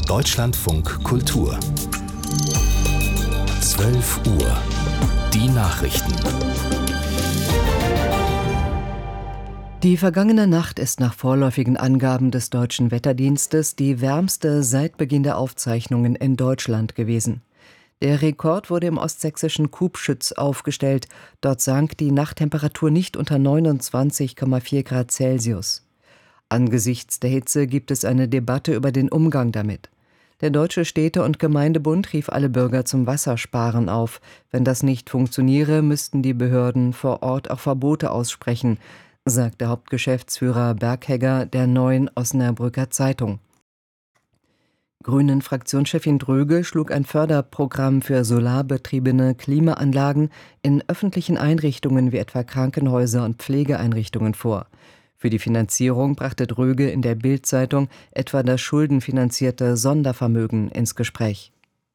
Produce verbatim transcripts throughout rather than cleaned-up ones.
Deutschlandfunk Kultur. zwölf Uhr. Die Nachrichten. Die vergangene Nacht ist nach vorläufigen Angaben des Deutschen Wetterdienstes die wärmste seit Beginn der Aufzeichnungen in Deutschland gewesen. Der Rekord wurde im ostsächsischen Kubschütz aufgestellt. Dort sank die Nachttemperatur nicht unter neunundzwanzig Komma vier Grad Celsius. Angesichts der Hitze gibt es eine Debatte über den Umgang damit. Der Deutsche Städte- und Gemeindebund rief alle Bürger zum Wassersparen auf. Wenn das nicht funktioniere, müssten die Behörden vor Ort auch Verbote aussprechen, sagt der Hauptgeschäftsführer Berghegger der Neuen Osnabrücker Zeitung. Grünen-Fraktionschefin Dröge schlug ein Förderprogramm für solarbetriebene Klimaanlagen in öffentlichen Einrichtungen wie etwa Krankenhäuser und Pflegeeinrichtungen vor. Für die Finanzierung brachte Dröge in der Bild-Zeitung etwa das schuldenfinanzierte Sondervermögen ins Gespräch.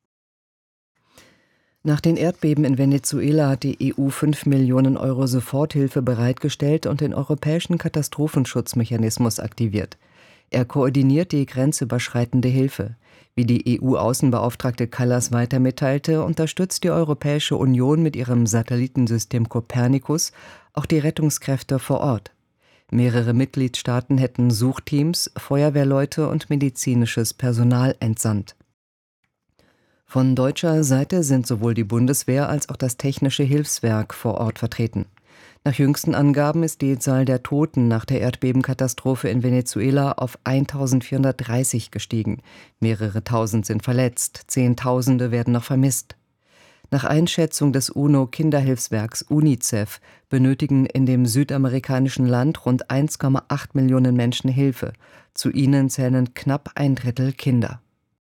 Nach den Erdbeben in Venezuela hat die E U fünf Millionen Euro Soforthilfe bereitgestellt und den europäischen Katastrophenschutzmechanismus aktiviert. Er koordiniert die grenzüberschreitende Hilfe. Wie die E U-Außenbeauftragte Kallas weiter mitteilte, unterstützt die Europäische Union mit ihrem Satellitensystem Copernicus auch die Rettungskräfte vor Ort. Mehrere Mitgliedstaaten hätten Suchteams, Feuerwehrleute und medizinisches Personal entsandt. Von deutscher Seite sind sowohl die Bundeswehr als auch das Technische Hilfswerk vor Ort vertreten. Nach jüngsten Angaben ist die Zahl der Toten nach der Erdbebenkatastrophe in Venezuela auf eintausendvierhundertdreißig gestiegen. Mehrere Tausend sind verletzt, Zehntausende werden noch vermisst. Nach Einschätzung des UNO-Kinderhilfswerks UNICEF benötigen in dem südamerikanischen Land rund eins Komma acht Millionen Menschen Hilfe. Zu ihnen zählen knapp ein Drittel Kinder.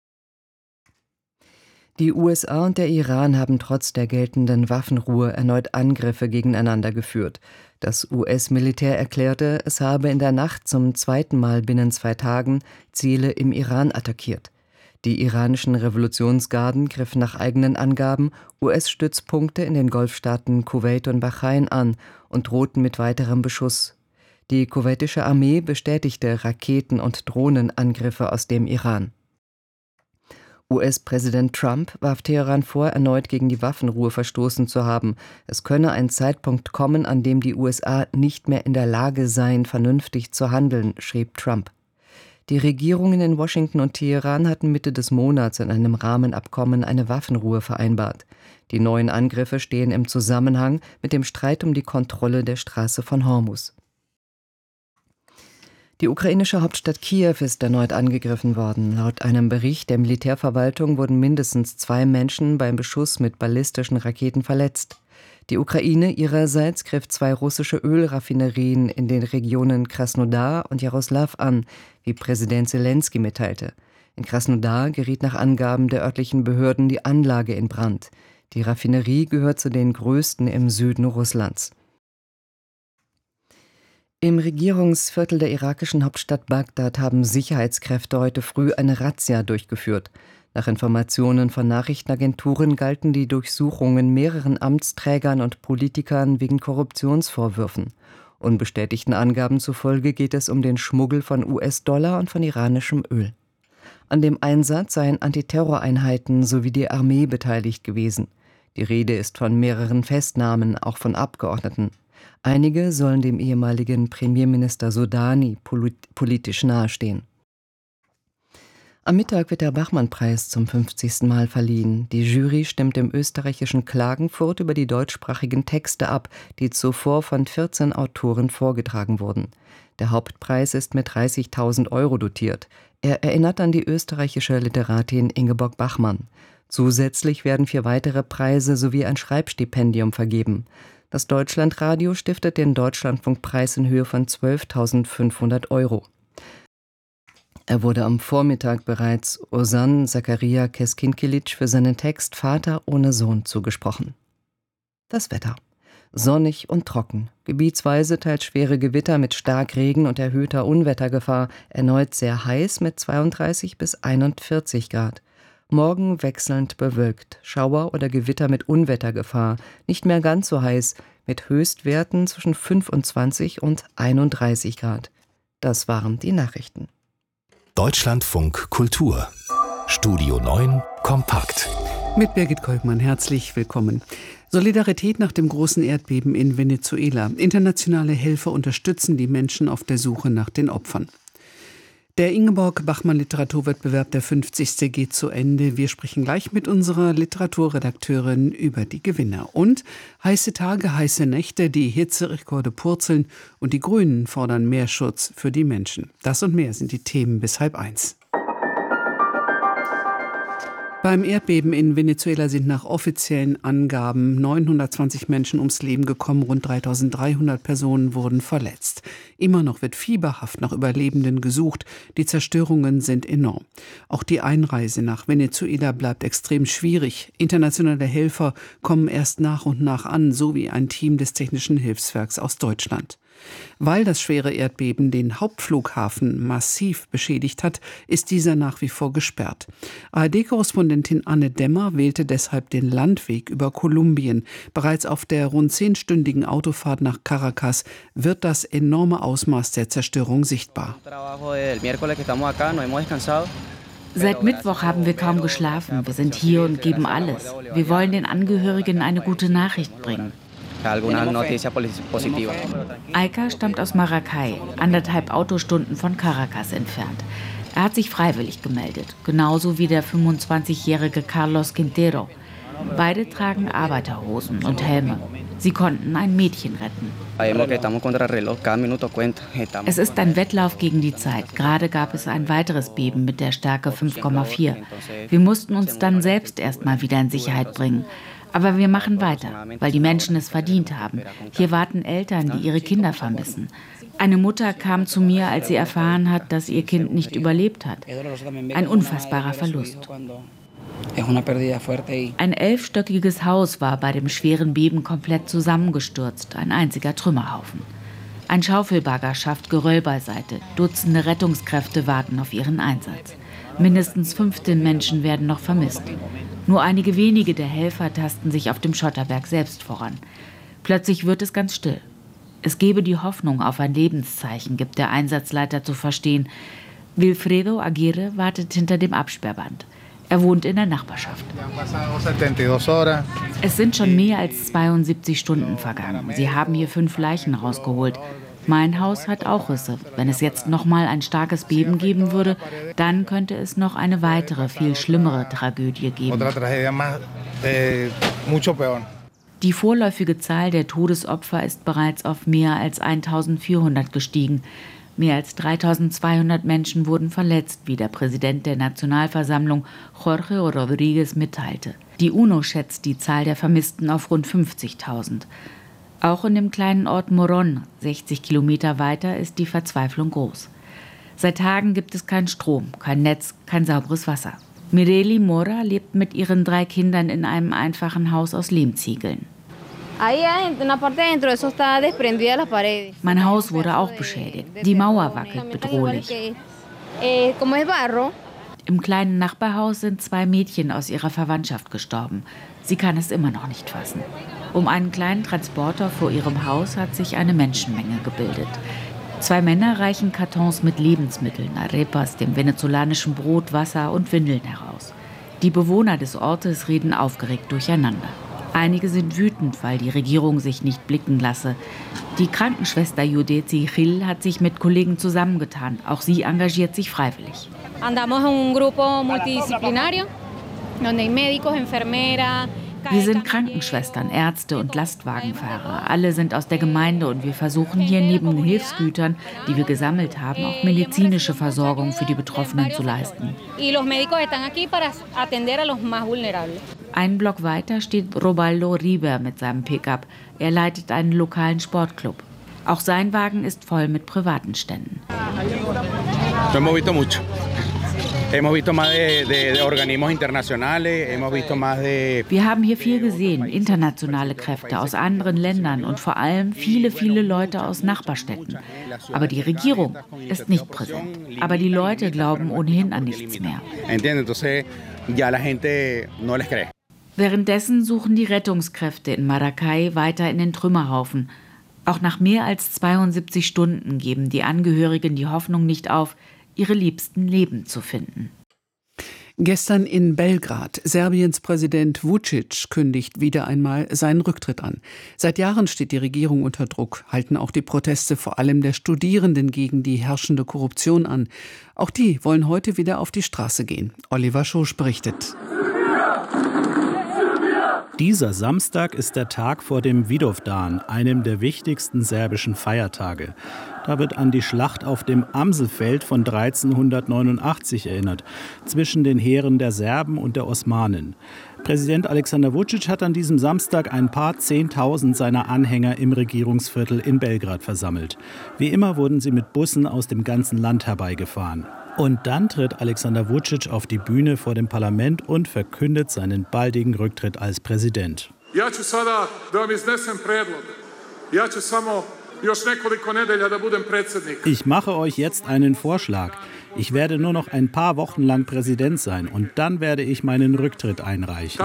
Die U S A und der Iran haben trotz der geltenden Waffenruhe erneut Angriffe gegeneinander geführt. Das U S-Militär erklärte, es habe in der Nacht zum zweiten Mal binnen zwei Tagen Ziele im Iran attackiert. Die iranischen Revolutionsgarden griffen nach eigenen Angaben U S-Stützpunkte in den Golfstaaten Kuwait und Bahrain an und drohten mit weiterem Beschuss. Die kuwaitische Armee bestätigte Raketen- und Drohnenangriffe aus dem Iran. U S-Präsident Trump warf Teheran vor, erneut gegen die Waffenruhe verstoßen zu haben. Es könne ein Zeitpunkt kommen, an dem die U S A nicht mehr in der Lage seien, vernünftig zu handeln, schrieb Trump. Die Regierungen in Washington und Teheran hatten Mitte des Monats in einem Rahmenabkommen eine Waffenruhe vereinbart. Die neuen Angriffe stehen im Zusammenhang mit dem Streit um die Kontrolle der Straße von Hormuz. Die ukrainische Hauptstadt Kiew ist erneut angegriffen worden. Laut einem Bericht der Militärverwaltung wurden mindestens zwei Menschen beim Beschuss mit ballistischen Raketen verletzt. Die Ukraine ihrerseits griff zwei russische Ölraffinerien in den Regionen Krasnodar und Jaroslaw an, wie Präsident Selenskyj mitteilte. In Krasnodar geriet nach Angaben der örtlichen Behörden die Anlage in Brand. Die Raffinerie gehört zu den größten im Süden Russlands. Im Regierungsviertel der irakischen Hauptstadt Bagdad haben Sicherheitskräfte heute früh eine Razzia durchgeführt. Nach Informationen von Nachrichtenagenturen galten die Durchsuchungen mehreren Amtsträgern und Politikern wegen Korruptionsvorwürfen. Unbestätigten Angaben zufolge geht es um den Schmuggel von U S-Dollar und von iranischem Öl. An dem Einsatz seien Antiterroreinheiten sowie die Armee beteiligt gewesen. Die Rede ist von mehreren Festnahmen, auch von Abgeordneten. Einige sollen dem ehemaligen Premierminister Sudani polit- politisch nahestehen. Am Mittag wird der Bachmann-Preis zum fünfzigsten Mal verliehen. Die Jury stimmt im österreichischen Klagenfurt über die deutschsprachigen Texte ab, die zuvor von vierzehn Autoren vorgetragen wurden. Der Hauptpreis ist mit dreißigtausend Euro dotiert. Er erinnert an die österreichische Literatin Ingeborg Bachmann. Zusätzlich werden vier weitere Preise sowie ein Schreibstipendium vergeben. Das Deutschlandradio stiftet den Deutschlandfunkpreis in Höhe von zwölftausendfünfhundert Euro. Er wurde am Vormittag bereits Ozan Zakaria Keskinkilic für seinen Text Vater ohne Sohn zugesprochen. Das Wetter. Sonnig und trocken. Gebietsweise teils schwere Gewitter mit Starkregen und erhöhter Unwettergefahr. Erneut sehr heiß mit zweiunddreißig bis einundvierzig Grad. Morgen wechselnd bewölkt, Schauer oder Gewitter mit Unwettergefahr, nicht mehr ganz so heiß, mit Höchstwerten zwischen fünfundzwanzig und einunddreißig Grad. Das waren die Nachrichten. Deutschlandfunk Kultur Studio neun kompakt. Mit Birgit Kolkmann, herzlich willkommen. Solidarität nach dem großen Erdbeben in Venezuela. Internationale Helfer unterstützen die Menschen auf der Suche nach den Opfern. Der Ingeborg Bachmann Literaturwettbewerb, der fünfzigste geht zu Ende. Wir sprechen gleich mit unserer Literaturredakteurin über die Gewinner. Und heiße Tage, heiße Nächte, die Hitzerekorde purzeln und die Grünen fordern mehr Schutz für die Menschen. Das und mehr sind die Themen bis halb eins. Beim Erdbeben in Venezuela sind nach offiziellen Angaben neunhundertzwanzig Menschen ums Leben gekommen, rund dreitausenddreihundert Personen wurden verletzt. Immer noch wird fieberhaft nach Überlebenden gesucht, die Zerstörungen sind enorm. Auch die Einreise nach Venezuela bleibt extrem schwierig. Internationale Helfer kommen erst nach und nach an, sowie ein Team des Technischen Hilfswerks aus Deutschland. Weil das schwere Erdbeben den Hauptflughafen massiv beschädigt hat, ist dieser nach wie vor gesperrt. A R D-Korrespondentin Anne Dämmer wählte deshalb den Landweg über Kolumbien. Bereits auf der rund zehnstündigen Autofahrt nach Caracas wird das enorme Ausmaß der Zerstörung sichtbar. Seit Mittwoch haben wir kaum geschlafen. Wir sind hier und geben alles. Wir wollen den Angehörigen eine gute Nachricht bringen. Aika stammt aus Maracay, anderthalb Autostunden von Caracas entfernt. Er hat sich freiwillig gemeldet, genauso wie der fünfundzwanzigjährige Carlos Quintero. Beide tragen Arbeiterhosen und Helme. Sie konnten ein Mädchen retten. Es ist ein Wettlauf gegen die Zeit. Gerade gab es ein weiteres Beben mit der Stärke fünf Komma vier. Wir mussten uns dann selbst erst mal wieder in Sicherheit bringen. Aber wir machen weiter, weil die Menschen es verdient haben. Hier warten Eltern, die ihre Kinder vermissen. Eine Mutter kam zu mir, als sie erfahren hat, dass ihr Kind nicht überlebt hat. Ein unfassbarer Verlust. Ein elfstöckiges Haus war bei dem schweren Beben komplett zusammengestürzt, ein einziger Trümmerhaufen. Ein Schaufelbagger schafft Geröll beiseite. Dutzende Rettungskräfte warten auf ihren Einsatz. Mindestens fünfzehn Menschen werden noch vermisst. Nur einige wenige der Helfer tasten sich auf dem Schotterberg selbst voran. Plötzlich wird es ganz still. Es gebe die Hoffnung auf ein Lebenszeichen, gibt der Einsatzleiter zu verstehen. Wilfredo Aguirre wartet hinter dem Absperrband. Er wohnt in der Nachbarschaft. Es sind schon mehr als zweiundsiebzig Stunden vergangen. Sie haben hier fünf Leichen rausgeholt. Mein Haus hat auch Risse. Wenn es jetzt noch mal ein starkes Beben geben würde, dann könnte es noch eine weitere, viel schlimmere Tragödie geben. Die vorläufige Zahl der Todesopfer ist bereits auf mehr als eintausendvierhundert gestiegen. Mehr als dreitausendzweihundert Menschen wurden verletzt, wie der Präsident der Nationalversammlung Jorge Rodríguez mitteilte. Die UNO schätzt die Zahl der Vermissten auf rund fünfzigtausend. Auch in dem kleinen Ort Morón, sechzig Kilometer weiter, ist die Verzweiflung groß. Seit Tagen gibt es keinen Strom, kein Netz, kein sauberes Wasser. Mireli Mora lebt mit ihren drei Kindern in einem einfachen Haus aus Lehmziegeln. Mein Haus wurde auch beschädigt. Die Mauer wackelt bedrohlich. Im kleinen Nachbarhaus sind zwei Mädchen aus ihrer Verwandtschaft gestorben. Sie kann es immer noch nicht fassen. Um einen kleinen Transporter vor ihrem Haus hat sich eine Menschenmenge gebildet. Zwei Männer reichen Kartons mit Lebensmitteln, Arepas, dem venezolanischen Brot, Wasser und Windeln heraus. Die Bewohner des Ortes reden aufgeregt durcheinander. Einige sind wütend, weil die Regierung sich nicht blicken lasse. Die Krankenschwester Yudeci Gil hat sich mit Kollegen zusammengetan. Auch sie engagiert sich freiwillig. Andamos en un grupo multidisciplinario, donde hay médicos, enfermeras. Wir sind Krankenschwestern, Ärzte und Lastwagenfahrer. Alle sind aus der Gemeinde und wir versuchen hier neben den Hilfsgütern, die wir gesammelt haben, auch medizinische Versorgung für die Betroffenen zu leisten. Einen Block weiter steht Robaldo Riber mit seinem Pickup. Er leitet einen lokalen Sportclub. Auch sein Wagen ist voll mit privaten Ständen. Wir haben hier viel gesehen, internationale Kräfte aus anderen Ländern und vor allem viele, viele Leute aus Nachbarstädten. Aber die Regierung ist nicht präsent. Aber die Leute glauben ohnehin an nichts mehr. Währenddessen suchen die Rettungskräfte in Maracay weiter in den Trümmerhaufen. Auch nach mehr als zweiundsiebzig Stunden geben die Angehörigen die Hoffnung nicht auf, ihre Liebsten lebend zu finden. Gestern in Belgrad. Serbiens Präsident Vučić kündigt wieder einmal seinen Rücktritt an. Seit Jahren steht die Regierung unter Druck, halten auch die Proteste vor allem der Studierenden gegen die herrschende Korruption an. Auch die wollen heute wieder auf die Straße gehen. Oliver Schosch berichtet. Dieser Samstag ist der Tag vor dem Vidovdan, einem der wichtigsten serbischen Feiertage. Da wird an die Schlacht auf dem Amselfeld von dreizehnhundertneunundachtzig erinnert, zwischen den Heeren der Serben und der Osmanen. Präsident Aleksandar Vučić hat an diesem Samstag ein paar Zehntausend seiner Anhänger im Regierungsviertel in Belgrad versammelt. Wie immer wurden sie mit Bussen aus dem ganzen Land herbeigefahren. Und dann tritt Aleksandar Vučić auf die Bühne vor dem Parlament und verkündet seinen baldigen Rücktritt als Präsident. Ich mache euch jetzt einen Vorschlag. Ich werde nur noch ein paar Wochen lang Präsident sein und dann werde ich meinen Rücktritt einreichen.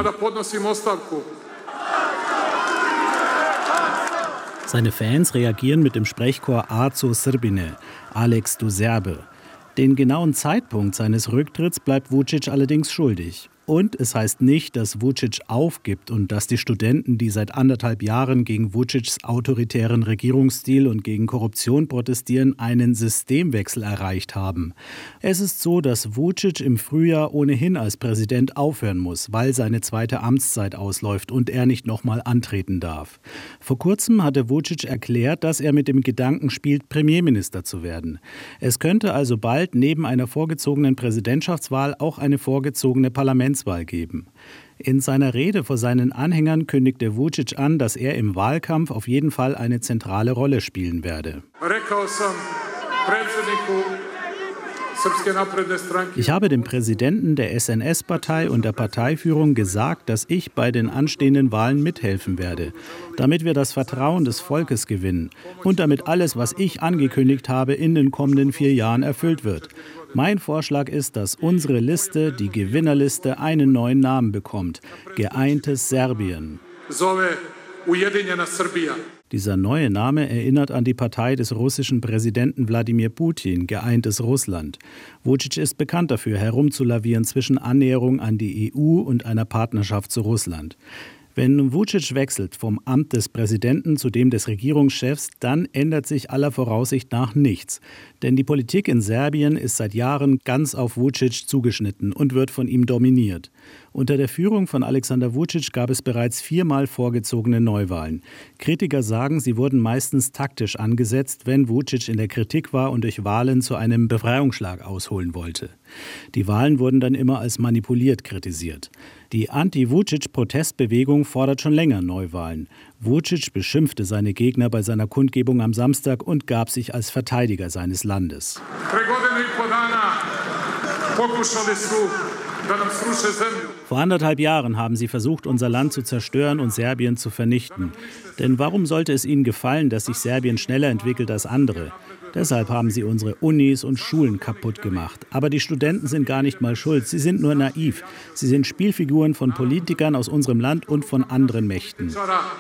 Seine Fans reagieren mit dem Sprechchor Aco Srbine, Alex du Serbe. Den genauen Zeitpunkt seines Rücktritts bleibt Vučić allerdings schuldig. Und es heißt nicht, dass Vučić aufgibt und dass die Studenten, die seit anderthalb Jahren gegen Vučićs autoritären Regierungsstil und gegen Korruption protestieren, einen Systemwechsel erreicht haben. Es ist so, dass Vučić im Frühjahr ohnehin als Präsident aufhören muss, weil seine zweite Amtszeit ausläuft und er nicht nochmal antreten darf. Vor kurzem hatte Vučić erklärt, dass er mit dem Gedanken spielt, Premierminister zu werden. Es könnte also bald neben einer vorgezogenen Präsidentschaftswahl auch eine vorgezogene Parlamentswahl geben. In seiner Rede vor seinen Anhängern kündigte Vučić an, dass er im Wahlkampf auf jeden Fall eine zentrale Rolle spielen werde. Ich habe dem Präsidenten der S N S-Partei und der Parteiführung gesagt, dass ich bei den anstehenden Wahlen mithelfen werde, damit wir das Vertrauen des Volkes gewinnen und damit alles, was ich angekündigt habe, in den kommenden vier Jahren erfüllt wird. Mein Vorschlag ist, dass unsere Liste, die Gewinnerliste, einen neuen Namen bekommt: Geeintes Serbien. Dieser neue Name erinnert an die Partei des russischen Präsidenten Wladimir Putin, Geeintes Russland. Vučić ist bekannt dafür, herumzulavieren zwischen Annäherung an die E U und einer Partnerschaft zu Russland. Wenn Vučić wechselt vom Amt des Präsidenten zu dem des Regierungschefs, dann ändert sich aller Voraussicht nach nichts. Denn die Politik in Serbien ist seit Jahren ganz auf Vučić zugeschnitten und wird von ihm dominiert. Unter der Führung von Aleksandar Vučić gab es bereits viermal vorgezogene Neuwahlen. Kritiker sagen, sie wurden meistens taktisch angesetzt, wenn Vučić in der Kritik war und durch Wahlen zu einem Befreiungsschlag ausholen wollte. Die Wahlen wurden dann immer als manipuliert kritisiert. Die Anti-Vučić-Protestbewegung fordert schon länger Neuwahlen. Vučić beschimpfte seine Gegner bei seiner Kundgebung am Samstag und gab sich als Verteidiger seines Landes. Vor anderthalb Jahren haben sie versucht, unser Land zu zerstören und Serbien zu vernichten. Denn warum sollte es ihnen gefallen, dass sich Serbien schneller entwickelt als andere? Deshalb haben sie unsere Unis und Schulen kaputt gemacht. Aber die Studenten sind gar nicht mal schuld. Sie sind nur naiv. Sie sind Spielfiguren von Politikern aus unserem Land und von anderen Mächten.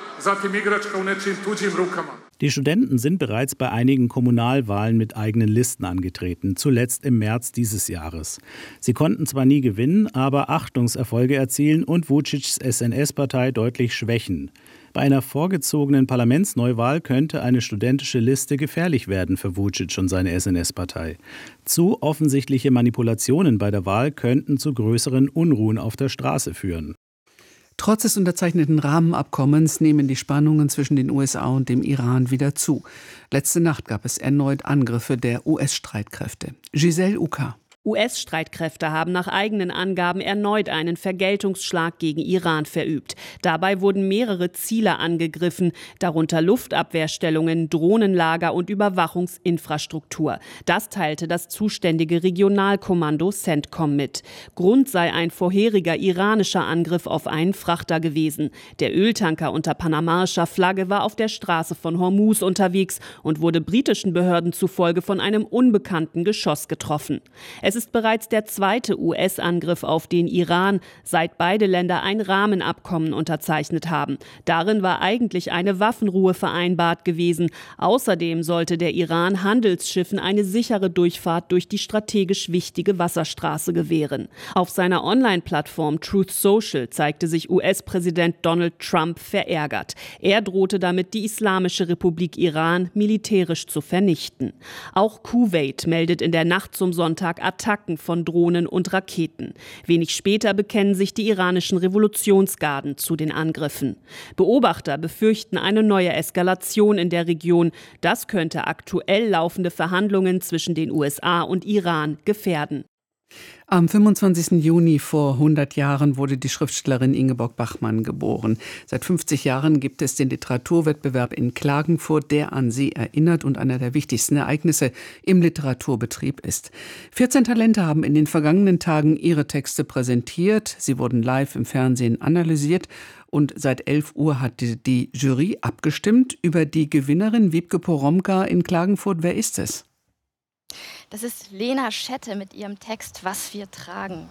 Die Studenten sind bereits bei einigen Kommunalwahlen mit eigenen Listen angetreten, zuletzt im März dieses Jahres. Sie konnten zwar nie gewinnen, aber Achtungserfolge erzielen und Vučićs S N S-Partei deutlich schwächen. Bei einer vorgezogenen Parlamentsneuwahl könnte eine studentische Liste gefährlich werden für Vučić und seine S N S-Partei. Zu offensichtliche Manipulationen bei der Wahl könnten zu größeren Unruhen auf der Straße führen. Trotz des unterzeichneten Rahmenabkommens nehmen die Spannungen zwischen den U S A und dem Iran wieder zu. Letzte Nacht gab es erneut Angriffe der U S-Streitkräfte. Giselle Uka. U S-Streitkräfte haben nach eigenen Angaben erneut einen Vergeltungsschlag gegen Iran verübt. Dabei wurden mehrere Ziele angegriffen, darunter Luftabwehrstellungen, Drohnenlager und Überwachungsinfrastruktur. Das teilte das zuständige Regionalkommando CENTCOM mit. Grund sei ein vorheriger iranischer Angriff auf einen Frachter gewesen. Der Öltanker unter panamaischer Flagge war auf der Straße von Hormuz unterwegs und wurde britischen Behörden zufolge von einem unbekannten Geschoss getroffen. Es Es ist bereits der zweite U S-Angriff auf den Iran, seit beide Länder ein Rahmenabkommen unterzeichnet haben. Darin war eigentlich eine Waffenruhe vereinbart gewesen. Außerdem sollte der Iran Handelsschiffen eine sichere Durchfahrt durch die strategisch wichtige Wasserstraße gewähren. Auf seiner Online-Plattform Truth Social zeigte sich U S-Präsident Donald Trump verärgert. Er drohte damit, die Islamische Republik Iran militärisch zu vernichten. Auch Kuwait meldet in der Nacht zum Sonntag Attacken von Drohnen und Raketen. Wenig später bekennen sich die iranischen Revolutionsgarden zu den Angriffen. Beobachter befürchten eine neue Eskalation in der Region. Das könnte aktuell laufende Verhandlungen zwischen den U S A und Iran gefährden. Am fünfundzwanzigsten Juni vor hundert Jahren wurde die Schriftstellerin Ingeborg Bachmann geboren. Seit fünfzig Jahren gibt es den Literaturwettbewerb in Klagenfurt, der an sie erinnert und einer der wichtigsten Ereignisse im Literaturbetrieb ist. vierzehn Talente haben in den vergangenen Tagen ihre Texte präsentiert. Sie wurden live im Fernsehen analysiert. Und seit elf Uhr hat die, die Jury abgestimmt über die Gewinnerin Wiebke Poromka in Klagenfurt. Wer ist es? Das ist Lena Schette mit ihrem Text »Was wir tragen«.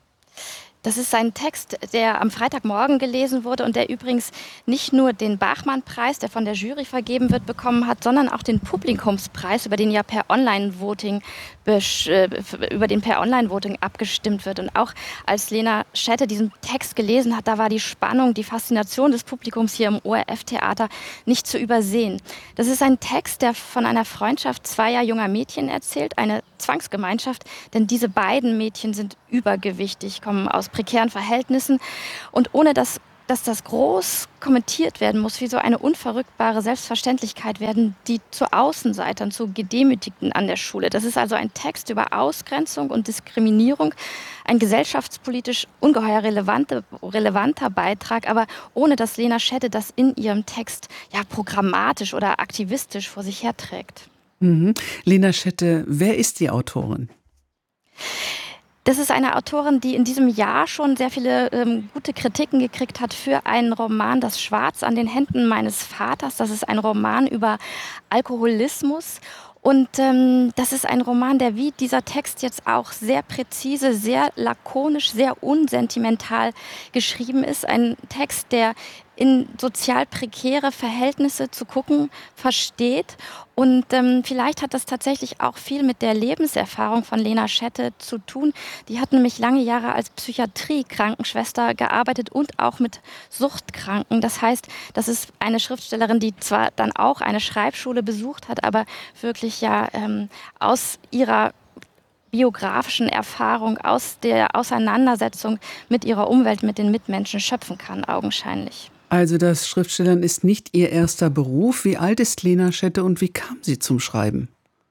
Das ist ein Text, der am Freitagmorgen gelesen wurde und der übrigens nicht nur den Bachmann-Preis, der von der Jury vergeben wird, bekommen hat, sondern auch den Publikumspreis, über den ja per Online-Voting über den per Online-Voting abgestimmt wird. Und auch als Lena Schette diesen Text gelesen hat, da war die Spannung, die Faszination des Publikums hier im O R F-Theater nicht zu übersehen. Das ist ein Text, der von einer Freundschaft zweier junger Mädchen erzählt, eine Zwangsgemeinschaft, denn diese beiden Mädchen sind übergewichtig, kommen aus prekären Verhältnissen und ohne dass, dass das groß kommentiert werden muss, wie so eine unverrückbare Selbstverständlichkeit werden die zu Außenseitern, zu Gedemütigten an der Schule. Das ist also ein Text über Ausgrenzung und Diskriminierung, ein gesellschaftspolitisch ungeheuer relevante, relevanter Beitrag, aber ohne dass Lena Schette das in ihrem Text ja programmatisch oder aktivistisch vor sich herträgt. Mhm. Lena Schette, wer ist die Autorin? Das ist eine Autorin, die in diesem Jahr schon sehr viele ähm, gute Kritiken gekriegt hat für einen Roman, Das Schwarz an den Händen meines Vaters. Das ist ein Roman über Alkoholismus. Und ähm, das ist ein Roman, der wie dieser Text jetzt auch sehr präzise, sehr lakonisch, sehr unsentimental geschrieben ist. Ein Text, der in sozial prekäre Verhältnisse zu gucken versteht. Und ähm, vielleicht hat das tatsächlich auch viel mit der Lebenserfahrung von Lena Schette zu tun. Die hat nämlich lange Jahre als Psychiatrie-Krankenschwester gearbeitet und auch mit Suchtkranken. Das heißt, das ist eine Schriftstellerin, die zwar dann auch eine Schreibschule besucht hat, aber wirklich ja ähm, aus ihrer biografischen Erfahrung, aus der Auseinandersetzung mit ihrer Umwelt, mit den Mitmenschen schöpfen kann, augenscheinlich. Also das Schriftstellern ist nicht ihr erster Beruf. Wie alt ist Lena Schette und wie kam sie zum Schreiben?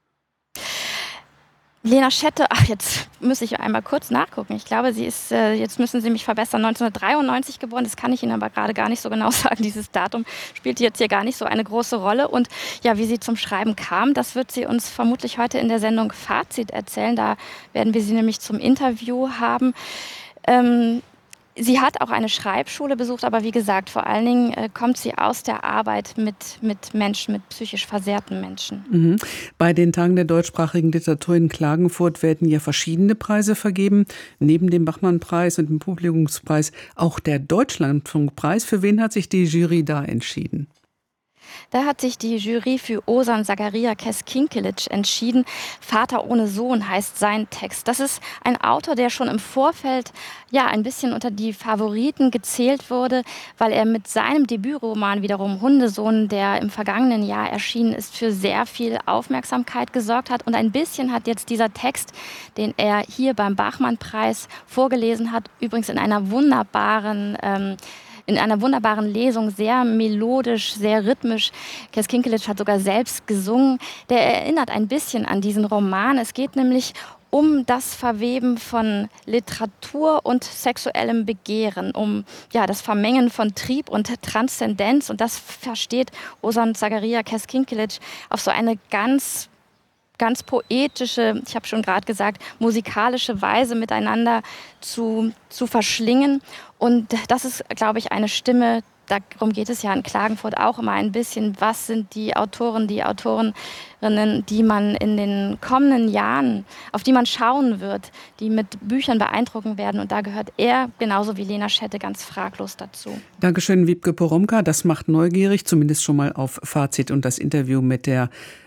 Lena Schette, ach, jetzt muss ich einmal kurz nachgucken. Ich glaube, sie ist, äh, jetzt müssen Sie mich verbessern, neunzehnhundertdreiundneunzig geboren. Das kann ich Ihnen aber gerade gar nicht so genau sagen. Dieses Datum spielt jetzt hier gar nicht so eine große Rolle. Und ja, wie sie zum Schreiben kam, das wird sie uns vermutlich heute in der Sendung Fazit erzählen. Da werden wir sie nämlich zum Interview haben. Ähm, Sie hat auch eine Schreibschule besucht, aber wie gesagt, vor allen Dingen äh, kommt sie aus der Arbeit mit, mit Menschen, mit psychisch versehrten Menschen. Mhm. Bei den Tagen der deutschsprachigen Literatur in Klagenfurt werden ja verschiedene Preise vergeben. Neben dem Bachmann-Preis und dem Publikumspreis auch der Deutschlandfunkpreis. Für wen hat sich die Jury da entschieden? Da hat sich die Jury für Ozan Zakaria Keskinkelic entschieden. Vater ohne Sohn heißt sein Text. Das ist ein Autor, der schon im Vorfeld ja ein bisschen unter die Favoriten gezählt wurde, weil er mit seinem Debütroman wiederum Hundesohn, der im vergangenen Jahr erschienen ist, für sehr viel Aufmerksamkeit gesorgt hat. Und ein bisschen hat jetzt dieser Text, den er hier beim Bachmann-Preis vorgelesen hat, übrigens in einer wunderbaren ähm, in einer wunderbaren Lesung, sehr melodisch, sehr rhythmisch. Keskinkelic hat sogar selbst gesungen. Der erinnert ein bisschen an diesen Roman. Es geht nämlich um das Verweben von Literatur und sexuellem Begehren, um ja, das Vermengen von Trieb und Transzendenz. Und das versteht Ozan Zakaria Keskinkelic auf so eine ganz ganz poetische, ich habe schon gerade gesagt, musikalische Weise miteinander zu, zu verschlingen. Und das ist, glaube ich, eine Stimme, darum geht es ja in Klagenfurt auch immer ein bisschen, was sind die Autoren, die Autorinnen, die man in den kommenden Jahren, auf die man schauen wird, die mit Büchern beeindrucken werden. Und da gehört er, genauso wie Lena Schette, ganz fraglos dazu. Dankeschön, Wiebke Poromka. Das macht neugierig, zumindest schon mal auf Fazit und das Interview mit der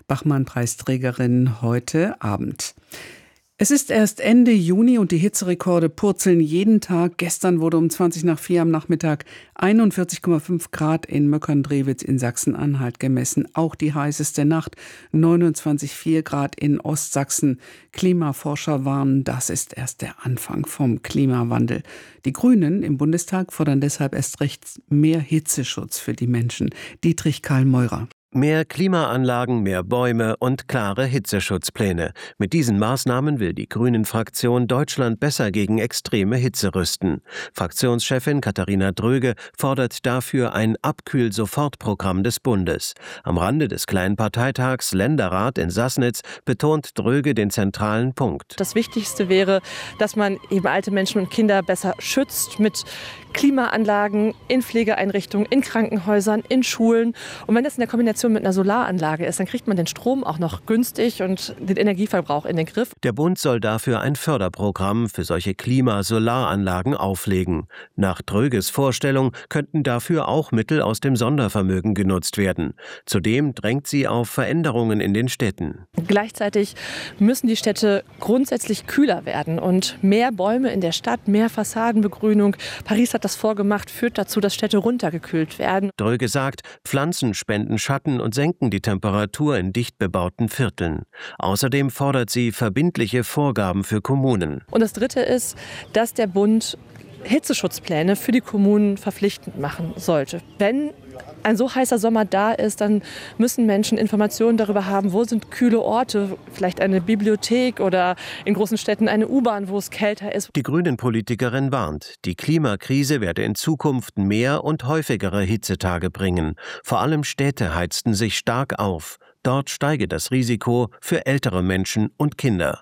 Bachmann-Preisträgerin heute Abend. Es ist erst Ende Juni und die Hitzerekorde purzeln jeden Tag. Gestern wurde um zwanzig nach vier am Nachmittag einundvierzig Komma fünf Grad in Möckern-Drewitz in Sachsen-Anhalt gemessen. Auch die heißeste Nacht, neunundzwanzig Komma vier Grad in Ostsachsen. Klimaforscher warnen, das ist erst der Anfang vom Klimawandel. Die Grünen im Bundestag fordern deshalb erst recht mehr Hitzeschutz für die Menschen. Dietrich Karl Meurer. Mehr Klimaanlagen, mehr Bäume und klare Hitzeschutzpläne. Mit diesen Maßnahmen will die Grünen-Fraktion Deutschland besser gegen extreme Hitze rüsten. Fraktionschefin Katharina Dröge fordert dafür ein Abkühl-Sofortprogramm des Bundes. Am Rande des kleinen Parteitags Länderrat in Sassnitz betont Dröge den zentralen Punkt. Das Wichtigste wäre, dass man eben alte Menschen und Kinder besser schützt mit Klimaanlagen in Pflegeeinrichtungen, in Krankenhäusern, in Schulen. Und wenn das in der Kombination mit einer Solaranlage ist, dann kriegt man den Strom auch noch günstig und den Energieverbrauch in den Griff. Der Bund soll dafür ein Förderprogramm für solche Klima-Solaranlagen auflegen. Nach Dröges Vorstellung könnten dafür auch Mittel aus dem Sondervermögen genutzt werden. Zudem drängt sie auf Veränderungen in den Städten. Gleichzeitig müssen die Städte grundsätzlich kühler werden und mehr Bäume in der Stadt, mehr Fassadenbegrünung. Paris hat das vorgemacht, führt dazu, dass Städte runtergekühlt werden. Dröge sagt, Pflanzen spenden Schatten und senken die Temperatur in dicht bebauten Vierteln. Außerdem fordert sie verbindliche Vorgaben für Kommunen. Und das Dritte ist, dass der Bund Hitzeschutzpläne für die Kommunen verpflichtend machen sollte. Wenn ein so heißer Sommer da ist, dann müssen Menschen Informationen darüber haben, wo sind kühle Orte, vielleicht eine Bibliothek oder in großen Städten eine U-Bahn, wo es kälter ist. Die Grünen-Politikerin warnt, die Klimakrise werde in Zukunft mehr und häufigere Hitzetage bringen. Vor allem Städte heizten sich stark auf. Dort steige das Risiko für ältere Menschen und Kinder.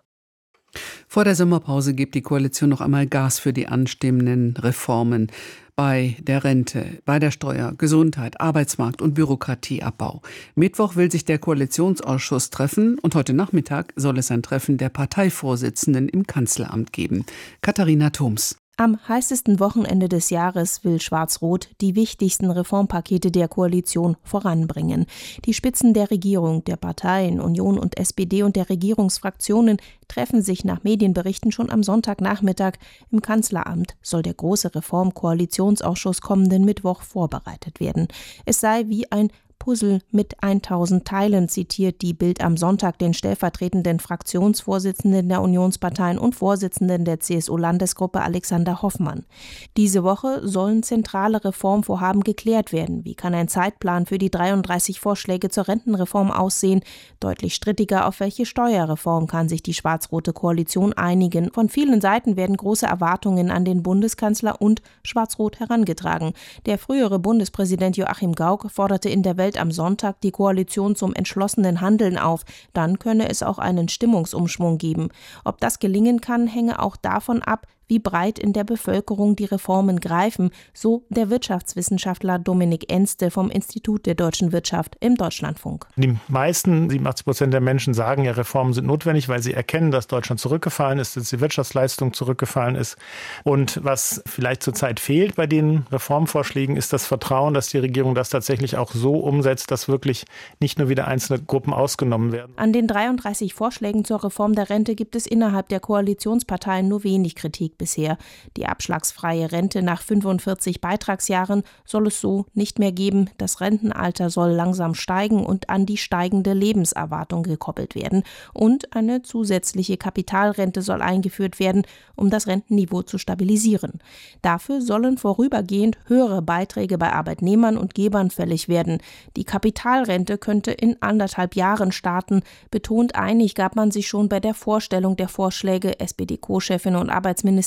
Vor der Sommerpause gibt die Koalition noch einmal Gas für die anstehenden Reformen bei der Rente, bei der Steuer, Gesundheit, Arbeitsmarkt und Bürokratieabbau. Mittwoch will sich der Koalitionsausschuss treffen und heute Nachmittag soll es ein Treffen der Parteivorsitzenden im Kanzleramt geben. Katharina Thoms. Am heißesten Wochenende des Jahres will Schwarz-Rot die wichtigsten Reformpakete der Koalition voranbringen. Die Spitzen der Regierung, der Parteien Union und S P D und der Regierungsfraktionen treffen sich nach Medienberichten schon am Sonntagnachmittag. Im Kanzleramt soll der große Reformkoalitionsausschuss kommenden Mittwoch vorbereitet werden. Es sei wie ein Puzzle mit tausend Teilen, zitiert die Bild am Sonntag den stellvertretenden Fraktionsvorsitzenden der Unionsparteien und Vorsitzenden der C S U-Landesgruppe Alexander Hoffmann. Diese Woche sollen zentrale Reformvorhaben geklärt werden. Wie kann ein Zeitplan für die dreiunddreißig Vorschläge zur Rentenreform aussehen? Deutlich strittiger, auf welche Steuerreform kann sich die schwarz-rote Koalition einigen? Von vielen Seiten werden große Erwartungen an den Bundeskanzler und Schwarz-Rot herangetragen. Der frühere Bundespräsident Joachim Gauck forderte in der Welt am Sonntag die Koalition zum entschlossenen Handeln auf. Dann könne es auch einen Stimmungsumschwung geben. Ob das gelingen kann, hänge auch davon ab, wie breit in der Bevölkerung die Reformen greifen, so der Wirtschaftswissenschaftler Dominik Enste vom Institut der deutschen Wirtschaft im Deutschlandfunk. Die meisten, siebenundachtzig Prozent der Menschen sagen ja, Reformen sind notwendig, weil sie erkennen, dass Deutschland zurückgefallen ist, dass die Wirtschaftsleistung zurückgefallen ist. Und was vielleicht zurzeit fehlt bei den Reformvorschlägen, ist das Vertrauen, dass die Regierung das tatsächlich auch so umsetzt, dass wirklich nicht nur wieder einzelne Gruppen ausgenommen werden. An den dreiunddreißig Vorschlägen zur Reform der Rente gibt es innerhalb der Koalitionsparteien nur wenig Kritik bisher. Die abschlagsfreie Rente nach fünfundvierzig Beitragsjahren soll es so nicht mehr geben. Das Rentenalter soll langsam steigen und an die steigende Lebenserwartung gekoppelt werden. Und eine zusätzliche Kapitalrente soll eingeführt werden, um das Rentenniveau zu stabilisieren. Dafür sollen vorübergehend höhere Beiträge bei Arbeitnehmern und Gebern fällig werden. Die Kapitalrente könnte in anderthalb Jahren starten. Betont einig gab man sich schon bei der Vorstellung der Vorschläge S P D-Co-Chefin und Arbeitsministerin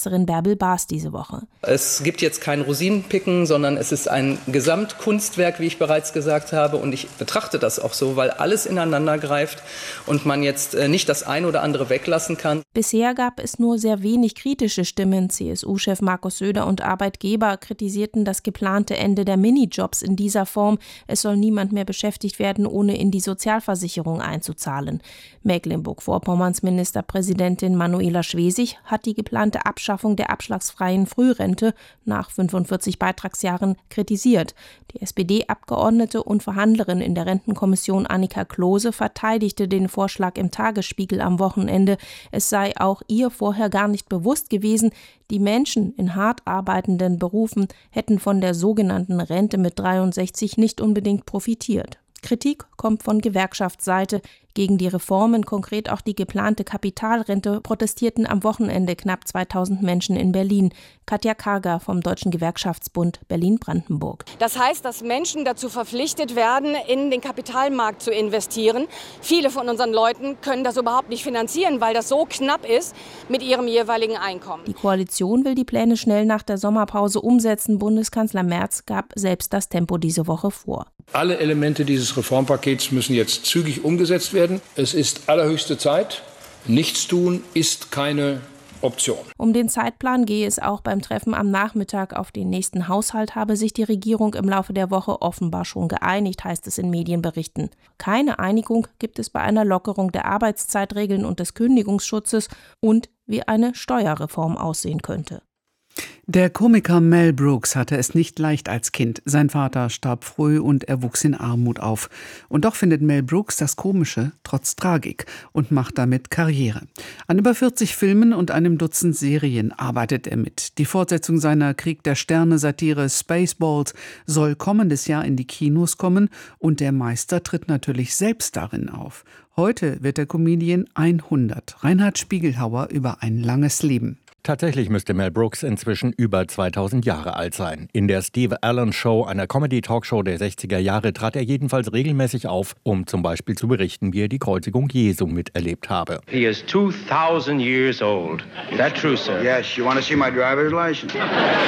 Bürgermeisterin Bärbel Baas diese Woche. Es gibt jetzt kein Rosinenpicken, sondern es ist ein Gesamtkunstwerk, wie ich bereits gesagt habe. Und ich betrachte das auch so, weil alles ineinander greift und man jetzt nicht das eine oder andere weglassen kann. Bisher gab es nur sehr wenig kritische Stimmen. C S U-Chef Markus Söder und Arbeitgeber kritisierten das geplante Ende der Minijobs in dieser Form. Es soll niemand mehr beschäftigt werden, ohne in die Sozialversicherung einzuzahlen. Mecklenburg-Vorpommerns Ministerpräsidentin Manuela Schwesig hat die geplante Abschaffung der abschlagsfreien Frührente nach fünfundvierzig Beitragsjahren kritisiert. Die S P D-Abgeordnete und Verhandlerin in der Rentenkommission Annika Klose verteidigte den Vorschlag im Tagesspiegel am Wochenende. Es sei auch ihr vorher gar nicht bewusst gewesen, die Menschen in hart arbeitenden Berufen hätten von der sogenannten Rente mit dreiundsechzig nicht unbedingt profitiert. Kritik kommt von Gewerkschaftsseite. Gegen die Reformen, konkret auch die geplante Kapitalrente, protestierten am Wochenende knapp zweitausend Menschen in Berlin. Katja Karger vom Deutschen Gewerkschaftsbund Berlin-Brandenburg. Das heißt, dass Menschen dazu verpflichtet werden, in den Kapitalmarkt zu investieren. Viele von unseren Leuten können das überhaupt nicht finanzieren, weil das so knapp ist mit ihrem jeweiligen Einkommen. Die Koalition will die Pläne schnell nach der Sommerpause umsetzen. Bundeskanzler Merz gab selbst das Tempo diese Woche vor. Alle Elemente dieses Reformpakets müssen jetzt zügig umgesetzt werden. Es ist allerhöchste Zeit. Nichtstun ist keine Option. Um den Zeitplan gehe es auch beim Treffen am Nachmittag auf den nächsten Haushalt, habe sich die Regierung im Laufe der Woche offenbar schon geeinigt, heißt es in Medienberichten. Keine Einigung gibt es bei einer Lockerung der Arbeitszeitregeln und des Kündigungsschutzes und wie eine Steuerreform aussehen könnte. Der Komiker Mel Brooks hatte es nicht leicht als Kind. Sein Vater starb früh und er wuchs in Armut auf. Und doch findet Mel Brooks das Komische trotz Tragik und macht damit Karriere. An über vierzig Filmen und einem Dutzend Serien arbeitet er mit. Die Fortsetzung seiner Krieg der Sterne-Satire Spaceballs soll kommendes Jahr in die Kinos kommen und der Meister tritt natürlich selbst darin auf. Heute wird der Comedian hundert. Reinhard Spiegelhauer über ein langes Leben. Tatsächlich müsste Mel Brooks inzwischen über zweitausend Jahre alt sein. In der Steve Allen Show, einer Comedy-Talkshow der sechziger Jahre, trat er jedenfalls regelmäßig auf, um zum Beispiel zu berichten, wie er die Kreuzigung Jesu miterlebt habe. He is two thousand years old. Is that true, sir? Yes, you want to see my driver's license?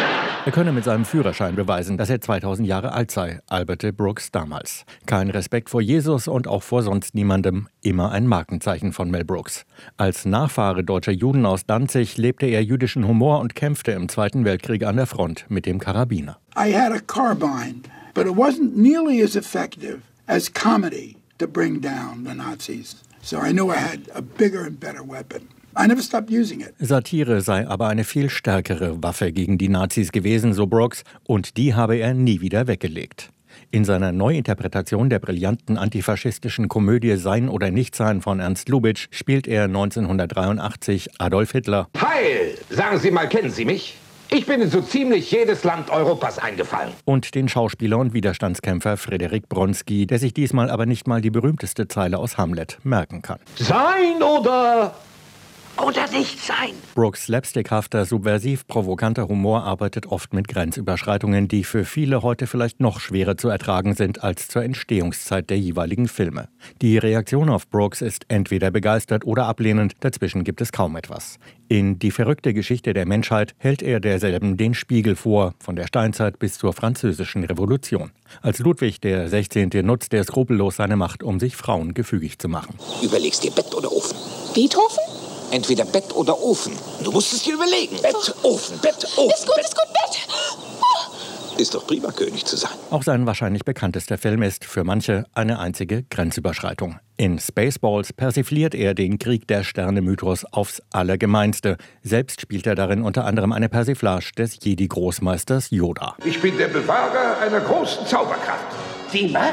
Er könne mit seinem Führerschein beweisen, dass er zweitausend Jahre alt sei, alberte Brooks damals. Kein Respekt vor Jesus und auch vor sonst niemandem, immer ein Markenzeichen von Mel Brooks. Als Nachfahre deutscher Juden aus Danzig lebte er jüdischen Humor und kämpfte im Zweiten Weltkrieg an der Front mit dem Karabiner. I had a carbine, but it wasn't nearly as effective as comedy to bring down the Nazis. So I knew I had a bigger and better weapon. I never stopped using it. Satire sei aber eine viel stärkere Waffe gegen die Nazis gewesen, so Brooks, und die habe er nie wieder weggelegt. In seiner Neuinterpretation der brillanten antifaschistischen Komödie Sein oder Nichtsein von Ernst Lubitsch spielt er neunzehnhundertdreiundachtzig Adolf Hitler. Heil! Sagen Sie mal, kennen Sie mich? Ich bin in so ziemlich jedes Land Europas eingefallen. Und den Schauspieler und Widerstandskämpfer Frederik Bronski, der sich diesmal aber nicht mal die berühmteste Zeile aus Hamlet merken kann. Sein oder... oder nicht sein. Brooks slapstickhafter, subversiv provokanter Humor arbeitet oft mit Grenzüberschreitungen, die für viele heute vielleicht noch schwerer zu ertragen sind als zur Entstehungszeit der jeweiligen Filme. Die Reaktion auf Brooks ist entweder begeistert oder ablehnend, dazwischen gibt es kaum etwas. In Die verrückte Geschichte der Menschheit hält er derselben den Spiegel vor, von der Steinzeit bis zur Französischen Revolution. Als Ludwig der Sechzehnte nutzt er skrupellos seine Macht, um sich Frauen gefügig zu machen. Überlegst dir Bett oder Ofen? Beethoven? Entweder Bett oder Ofen. Du musst es dir überlegen. Bett, Ofen, Bett, Ofen. Ist gut, Bett. ist gut, Bett. Ist doch prima, König zu sein. Auch sein wahrscheinlich bekanntester Film ist für manche eine einzige Grenzüberschreitung. In Spaceballs persifliert er den Krieg der Sterne-Mythos aufs Allergemeinste. Selbst spielt er darin unter anderem eine Persiflage des Jedi-Großmeisters Yoda. Ich bin der Bewahrer einer großen Zauberkraft. Die Macht?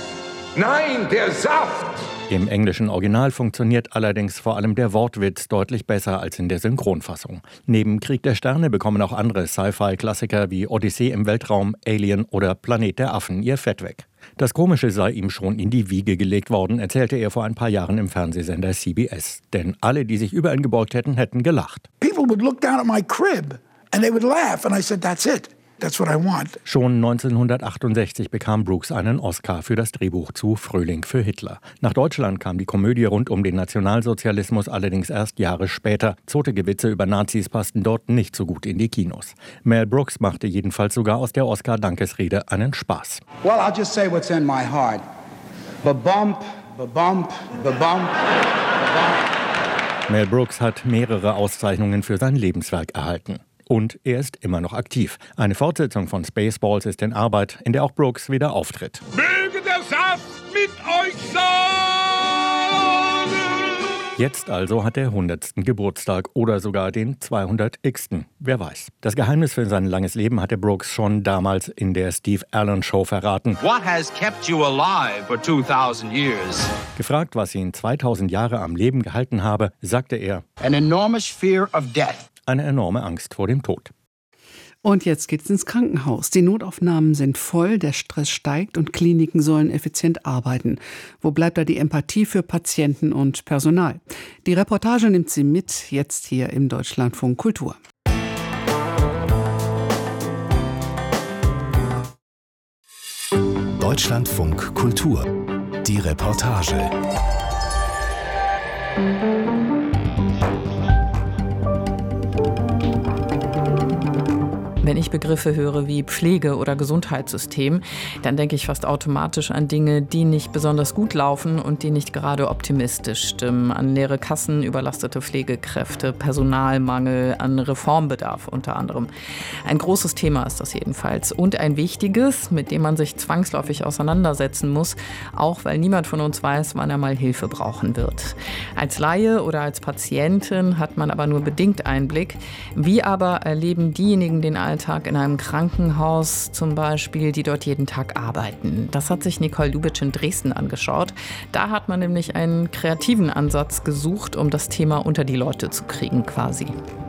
Nein, der Saft! Im englischen Original funktioniert allerdings vor allem der Wortwitz deutlich besser als in der Synchronfassung. Neben Krieg der Sterne bekommen auch andere Sci-Fi-Klassiker wie Odyssee im Weltraum, Alien oder Planet der Affen ihr Fett weg. Das Komische sei ihm schon in die Wiege gelegt worden, erzählte er vor ein paar Jahren im Fernsehsender C B S. Denn alle, die sich über ihn gebeugt hätten, hätten gelacht. People would look down at my crib and they would laugh and I said, that's it. That's what I want. Schon neunzehnhundertachtundsechzig bekam Brooks einen Oscar für das Drehbuch zu Frühling für Hitler. Nach Deutschland kam die Komödie rund um den Nationalsozialismus allerdings erst Jahre später. Zotige Witze über Nazis passten dort nicht so gut in die Kinos. Mel Brooks machte jedenfalls sogar aus der Oscar-Dankesrede einen Spaß. Well, I'll just say what's in my heart. Ba-bump, ba-bump, ba-bump, ba-bump. Mel Brooks hat mehrere Auszeichnungen für sein Lebenswerk erhalten. Und er ist immer noch aktiv. Eine Fortsetzung von Spaceballs ist in Arbeit, in der auch Brooks wieder auftritt. Möge der Saft mit euch sein! Jetzt also hat er hundertsten Geburtstag oder sogar den zweihundertsten Wer weiß. Das Geheimnis für sein langes Leben hatte Brooks schon damals in der Steve Allen Show verraten. What has kept you alive for two thousand years? Gefragt, was ihn zweitausend Jahre am Leben gehalten habe, sagte er: An enormous fear of death. Eine enorme Angst vor dem Tod. Und jetzt geht's ins Krankenhaus. Die Notaufnahmen sind voll, der Stress steigt und Kliniken sollen effizient arbeiten. Wo bleibt da die Empathie für Patienten und Personal? Die Reportage nimmt Sie mit, jetzt hier im Deutschlandfunk Kultur. Deutschlandfunk Kultur. Die Reportage. Wenn ich Begriffe höre wie Pflege oder Gesundheitssystem, dann denke ich fast automatisch an Dinge, die nicht besonders gut laufen und die nicht gerade optimistisch stimmen. An leere Kassen, überlastete Pflegekräfte, Personalmangel, an Reformbedarf unter anderem. Ein großes Thema ist das jedenfalls und ein wichtiges, mit dem man sich zwangsläufig auseinandersetzen muss, auch weil niemand von uns weiß, wann er mal Hilfe brauchen wird. Als Laie oder als Patientin hat man aber nur bedingt Einblick. Wie aber erleben diejenigen den Alltag in einem Krankenhaus zum Beispiel, die dort jeden Tag arbeiten? Das hat sich Nicole Lubitsch in Dresden angeschaut. Da hat man nämlich einen kreativen Ansatz gesucht, um das Thema unter die Leute zu kriegen quasi.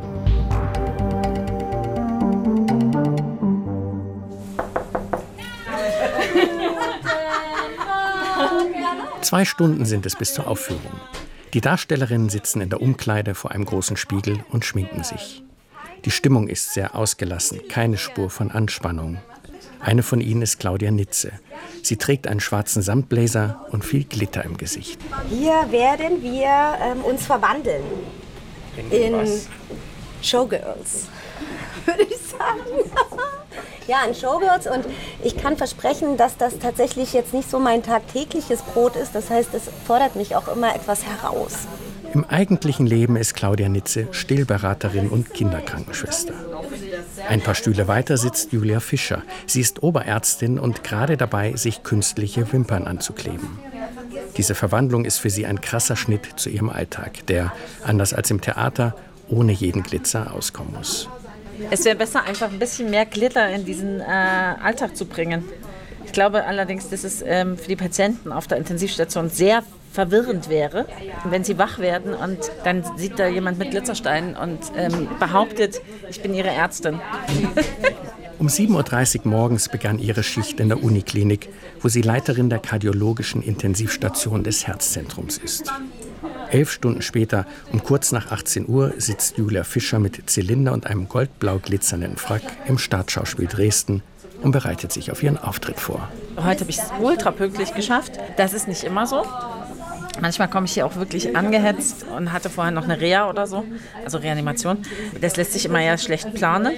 Zwei Stunden sind es bis zur Aufführung. Die Darstellerinnen sitzen in der Umkleide vor einem großen Spiegel und schminken sich. Die Stimmung ist sehr ausgelassen, keine Spur von Anspannung. Eine von ihnen ist Claudia Nitze. Sie trägt einen schwarzen Samtblazer und viel Glitter im Gesicht. Hier werden wir ähm, uns verwandeln in, in Showgirls, würde ich sagen. Ja, in Showgirls, und ich kann versprechen, dass das tatsächlich jetzt nicht so mein tagtägliches Brot ist. Das heißt, es fordert mich auch immer etwas heraus. Im eigentlichen Leben ist Claudia Nitze Stillberaterin und Kinderkrankenschwester. Ein paar Stühle weiter sitzt Julia Fischer. Sie ist Oberärztin und gerade dabei, sich künstliche Wimpern anzukleben. Diese Verwandlung ist für sie ein krasser Schnitt zu ihrem Alltag, der, anders als im Theater, ohne jeden Glitzer auskommen muss. Es wäre besser, einfach ein bisschen mehr Glitter in diesen äh, Alltag zu bringen. Ich glaube allerdings, dass es ähm, für die Patienten auf der Intensivstation sehr verwirrend wäre, wenn sie wach werden und dann sieht da jemand mit Glitzersteinen und ähm, behauptet, ich bin ihre Ärztin. Um sieben Uhr dreißig morgens begann ihre Schicht in der Uniklinik, wo sie Leiterin der kardiologischen Intensivstation des Herzzentrums ist. Elf Stunden später, um kurz nach achtzehn Uhr, sitzt Julia Fischer mit Zylinder und einem goldblau glitzernden Frack im Staatsschauspiel Dresden und bereitet sich auf ihren Auftritt vor. Heute habe ich es ultra pünktlich geschafft. Das ist nicht immer so. Manchmal komme ich hier auch wirklich angehetzt und hatte vorher noch eine Reha oder so, also Reanimation. Das lässt sich immer ja schlecht planen.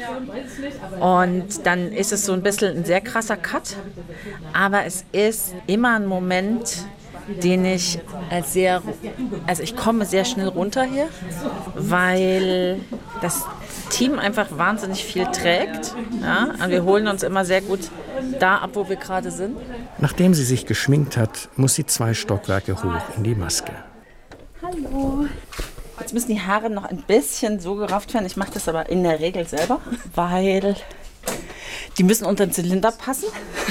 Und dann ist es so ein bisschen ein sehr krasser Cut. Aber es ist immer ein Moment, den ich als sehr, also ich komme sehr schnell runter hier, weil das Team einfach wahnsinnig viel trägt. Ja? Und wir holen uns immer sehr gut da ab, wo wir gerade sind. Nachdem sie sich geschminkt hat, muss sie zwei Stockwerke hoch in die Maske. Hallo. Jetzt müssen die Haare noch ein bisschen so gerafft werden. Ich mache das aber in der Regel selber, weil die müssen unter den Zylinder passen.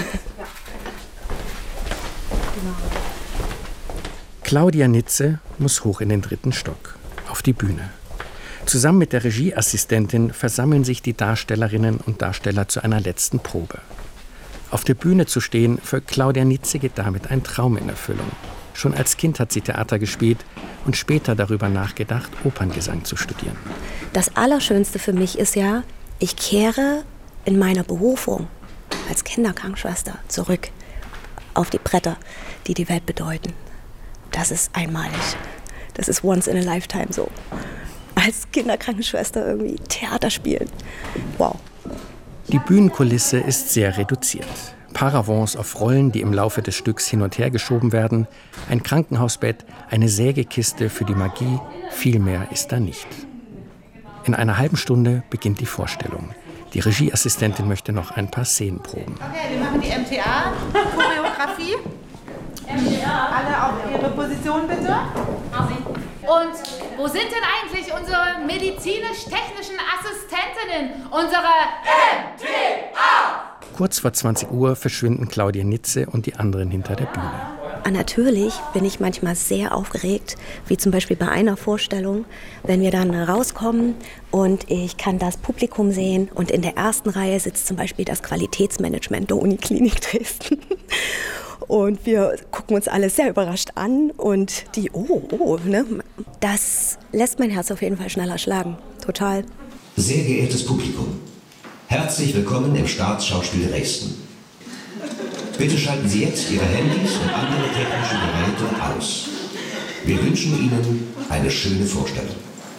Claudia Nitze muss hoch in den dritten Stock, auf die Bühne. Zusammen mit der Regieassistentin versammeln sich die Darstellerinnen und Darsteller zu einer letzten Probe. Auf der Bühne zu stehen, für Claudia Nitze geht damit ein Traum in Erfüllung. Schon als Kind hat sie Theater gespielt und später darüber nachgedacht, Operngesang zu studieren. Das Allerschönste für mich ist ja, ich kehre in meiner Berufung als Kinderkrankenschwester zurück auf die Bretter, die die Welt bedeuten. Das ist einmalig. Das ist once in a lifetime so. Als Kinderkrankenschwester irgendwie Theater spielen. Wow. Die Bühnenkulisse ist sehr reduziert. Paravents auf Rollen, die im Laufe des Stücks hin und her geschoben werden, ein Krankenhausbett, eine Sägekiste für die Magie, viel mehr ist da nicht. In einer halben Stunde beginnt die Vorstellung. Die Regieassistentin möchte noch ein paar Szenen proben. Okay, wir machen die M T A-Choreografie. M T A. Alle auf ihre Position bitte. Und wo sind denn eigentlich unsere medizinisch-technischen Assistentinnen, unsere M T A? Kurz vor zwanzig Uhr verschwinden Claudia Nitze und die anderen hinter der Bühne. Natürlich bin ich manchmal sehr aufgeregt, wie zum Beispiel bei einer Vorstellung, wenn wir dann rauskommen und ich kann das Publikum sehen und in der ersten Reihe sitzt zum Beispiel das Qualitätsmanagement der Uniklinik Dresden. Und wir gucken uns alle sehr überrascht an und die, oh, oh, ne? Das lässt mein Herz auf jeden Fall schneller schlagen, total. Sehr geehrtes Publikum, herzlich willkommen im Staatsschauspiel Dresden. Bitte schalten Sie jetzt Ihre Handys und andere technische Geräte aus. Wir wünschen Ihnen eine schöne Vorstellung.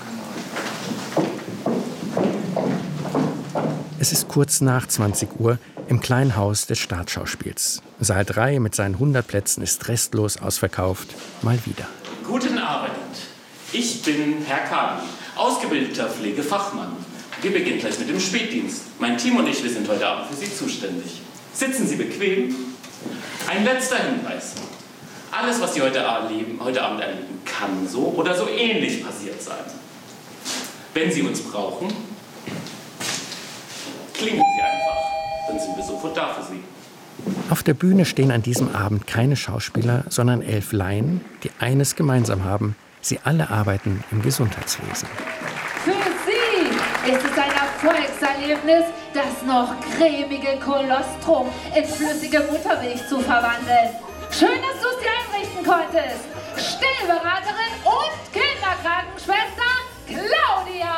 Es ist kurz nach zwanzig Uhr im kleinen Haus des Staatsschauspiels. Saal drei mit seinen hundert Plätzen ist restlos ausverkauft. Mal wieder. Guten Abend. Ich bin Herr Kahn, ausgebildeter Pflegefachmann. Wir beginnen gleich mit dem Spätdienst. Mein Team und ich, wir sind heute Abend für Sie zuständig. Sitzen Sie bequem. Ein letzter Hinweis. Alles, was Sie heute, erleben, heute Abend erleben, kann so oder so ähnlich passiert sein. Wenn Sie uns brauchen, klingeln Sie einfach. Dann sind wir sofort da für Sie. Auf der Bühne stehen an diesem Abend keine Schauspieler, sondern elf Laien, die eines gemeinsam haben. Sie alle arbeiten im Gesundheitswesen. Für Sie ist es ein Erfolgserlebnis, das noch cremige Kolostrum in flüssige Muttermilch zu verwandeln. Schön, dass du es dir einrichten konntest. Stillberaterin und Kinderkrankenschwester Claudia!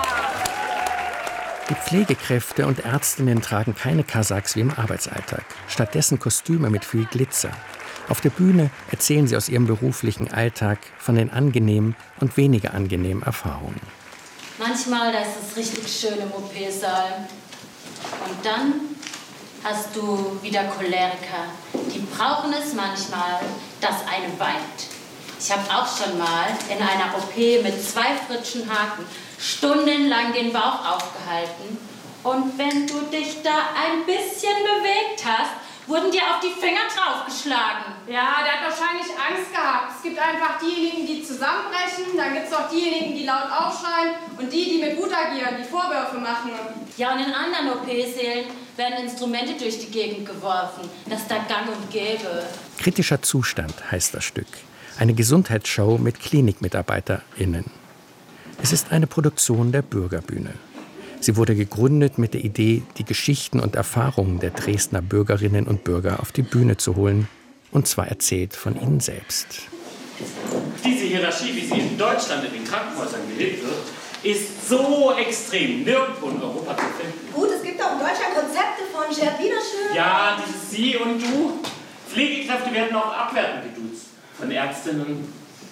Die Pflegekräfte und Ärztinnen tragen keine Kasachs wie im Arbeitsalltag. Stattdessen Kostüme mit viel Glitzer. Auf der Bühne erzählen sie aus ihrem beruflichen Alltag von den angenehmen und weniger angenehmen Erfahrungen. Manchmal da ist es richtig schön im O P-Saal. Und dann hast du wieder Choleriker. Die brauchen es manchmal, dass eine weint. Ich habe auch schon mal in einer O P mit zwei Fritschenhaken stundenlang den Bauch aufgehalten. Und wenn du dich da ein bisschen bewegt hast, wurden dir auf die Finger draufgeschlagen. Ja, der hat wahrscheinlich Angst gehabt. Es gibt einfach diejenigen, die zusammenbrechen, dann gibt es auch diejenigen, die laut aufschreien und die, die mit Wut agieren, die Vorwürfe machen. Ja, und in anderen O P-Sälen werden Instrumente durch die Gegend geworfen. Das ist da gang und gäbe. Kritischer Zustand heißt das Stück. Eine Gesundheitsshow mit KlinikmitarbeiterInnen. Es ist eine Produktion der Bürgerbühne. Sie wurde gegründet mit der Idee, die Geschichten und Erfahrungen der Dresdner Bürgerinnen und Bürger auf die Bühne zu holen, und zwar erzählt von ihnen selbst. Diese Hierarchie, wie sie in Deutschland in den Krankenhäusern gelebt wird, ist so extrem nirgendwo in Europa zu finden. Gut, es gibt auch in Deutschland Konzepte von Gerd Wiederschön. Ja, dieses Sie und Du. Pflegekräfte werden auch abwertend geduzt. Von Ärztinnen.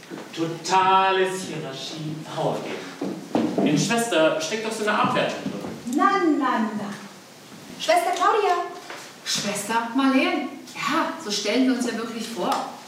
Totales Hierarchie. Power geben. In Schwester steckt doch so eine Abwertung drin. Na, na, na. Schwester Claudia. Schwester Marlene. Ja, so stellen wir uns ja wirklich vor.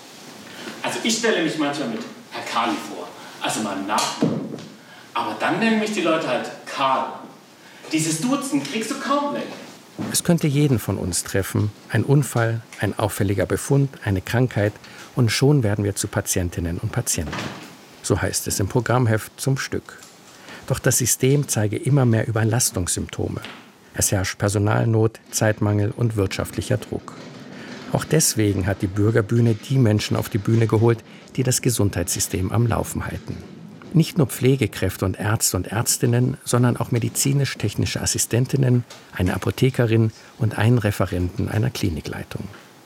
Also ich stelle mich manchmal mit Herr Kali vor. Also meinem Nachnamen. Aber dann nennen mich die Leute halt Karl. Dieses Duzen kriegst du kaum weg. Es könnte jeden von uns treffen. Ein Unfall, ein auffälliger Befund, eine Krankheit. Und schon werden wir zu Patientinnen und Patienten. So heißt es im Programmheft zum Stück. Doch das System zeige immer mehr Überlastungssymptome. Es herrscht Personalnot, Zeitmangel und wirtschaftlicher Druck. Auch deswegen hat die Bürgerbühne die Menschen auf die Bühne geholt, die das Gesundheitssystem am Laufen halten. Nicht nur Pflegekräfte und Ärzte und Ärztinnen, sondern auch medizinisch-technische Assistentinnen, eine Apothekerin und einen Referenten einer Klinikleitung.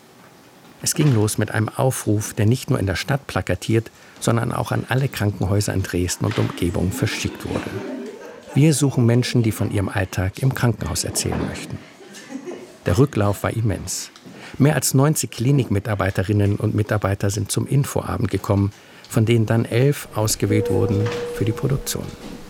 Es ging los mit einem Aufruf, der nicht nur in der Stadt plakatiert, sondern auch an alle Krankenhäuser in Dresden und Umgebung verschickt wurde. Wir suchen Menschen, die von ihrem Alltag im Krankenhaus erzählen möchten. Der Rücklauf war immens. Mehr als neunzig Klinikmitarbeiterinnen und Mitarbeiter sind zum Infoabend gekommen, von denen dann elf ausgewählt wurden für die Produktion.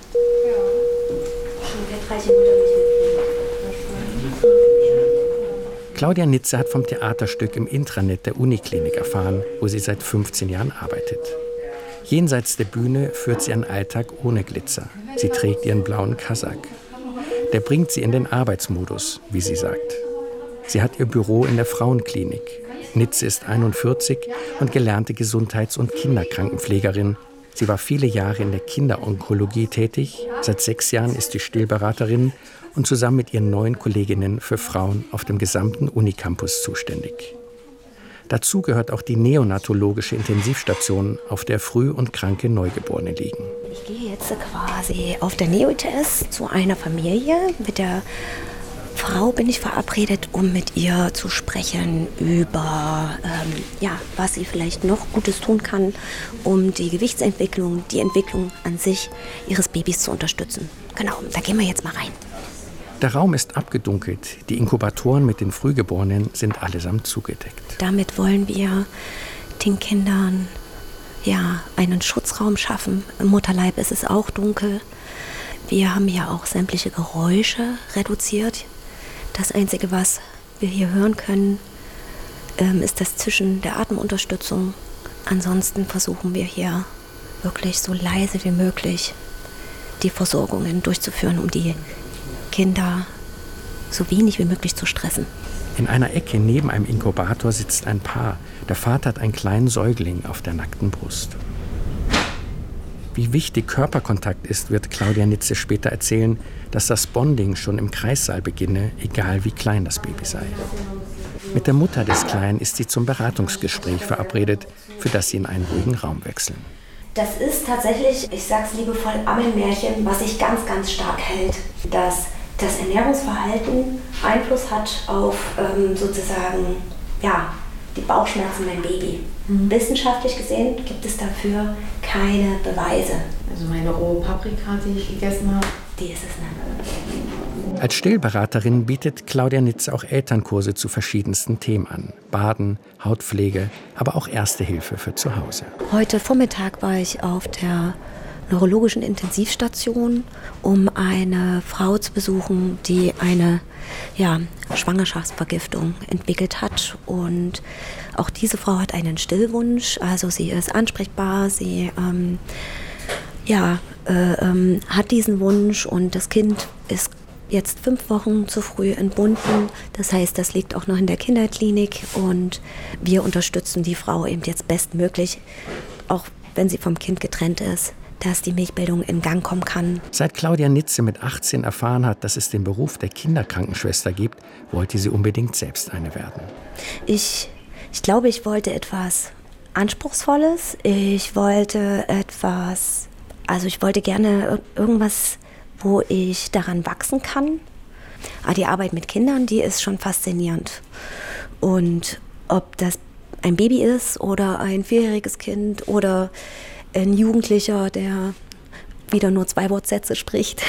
Claudia Nitze hat vom Theaterstück im Intranet der Uniklinik erfahren, wo sie seit fünfzehn Jahren arbeitet. Jenseits der Bühne führt sie einen Alltag ohne Glitzer. Sie trägt ihren blauen Kasak. Der bringt sie in den Arbeitsmodus, wie sie sagt. Sie hat ihr Büro in der Frauenklinik. Nitze ist einundvierzig und gelernte Gesundheits- und Kinderkrankenpflegerin. Sie war viele Jahre in der Kinderonkologie tätig. Seit sechs Jahren ist sie Stillberaterin und zusammen mit ihren neuen Kolleginnen für Frauen auf dem gesamten Unicampus zuständig. Dazu gehört auch die neonatologische Intensivstation, auf der früh und kranke Neugeborene liegen. Ich gehe jetzt quasi auf der Neo-I T S zu einer Familie. Mit der Frau bin ich verabredet, um mit ihr zu sprechen über, ähm, ja, was sie vielleicht noch Gutes tun kann, um die Gewichtsentwicklung, die Entwicklung an sich ihres Babys zu unterstützen. Genau, da gehen wir jetzt mal rein. Der Raum ist abgedunkelt. Die Inkubatoren mit den Frühgeborenen sind allesamt zugedeckt. Damit wollen wir den Kindern ja, einen Schutzraum schaffen. Im Mutterleib ist es auch dunkel. Wir haben ja auch sämtliche Geräusche reduziert. Das Einzige, was wir hier hören können, ähm, ist das Zischen der Atemunterstützung. Ansonsten versuchen wir hier wirklich so leise wie möglich die Versorgungen durchzuführen, um die Kinder so wenig wie möglich zu stressen. In einer Ecke neben einem Inkubator sitzt ein Paar. Der Vater hat einen kleinen Säugling auf der nackten Brust. Wie wichtig Körperkontakt ist, wird Claudia Nitze später erzählen, dass das Bonding schon im Kreissaal beginne, egal wie klein das Baby sei. Mit der Mutter des Kleinen ist sie zum Beratungsgespräch verabredet, für das sie in einen ruhigen Raum wechseln. Das ist tatsächlich, ich sag's liebevoll, Ammenmärchen, was sich ganz, ganz stark hält. Dass das Ernährungsverhalten Einfluss hat auf ähm, sozusagen ja, die Bauchschmerzen beim Baby. Mhm. Wissenschaftlich gesehen gibt es dafür keine Beweise. Also meine rohe Paprika, die ich gegessen habe, die ist es nicht. Als Stillberaterin bietet Claudia Nitze auch Elternkurse zu verschiedensten Themen an. Baden, Hautpflege, aber auch Erste Hilfe für zu Hause. Heute Vormittag war ich auf der neurologischen Intensivstation, um eine Frau zu besuchen, die eine ja, Schwangerschaftsvergiftung entwickelt hat. Und auch diese Frau hat einen Stillwunsch, also sie ist ansprechbar, sie ähm, ja, äh, ähm, hat diesen Wunsch und das Kind ist jetzt fünf Wochen zu früh entbunden. Das heißt, das liegt auch noch in der Kinderklinik und wir unterstützen die Frau eben jetzt bestmöglich, auch wenn sie vom Kind getrennt ist, dass die Milchbildung in Gang kommen kann. Seit Claudia Nitze mit achtzehn erfahren hat, dass es den Beruf der Kinderkrankenschwester gibt, wollte sie unbedingt selbst eine werden. Ich, ich glaube, ich wollte etwas Anspruchsvolles. Ich wollte etwas, also ich wollte gerne irgendwas, wo ich daran wachsen kann. Aber die Arbeit mit Kindern, die ist schon faszinierend. Und ob das ein Baby ist oder ein vierjähriges Kind oder ein Jugendlicher, der wieder nur zwei Wortsätze spricht.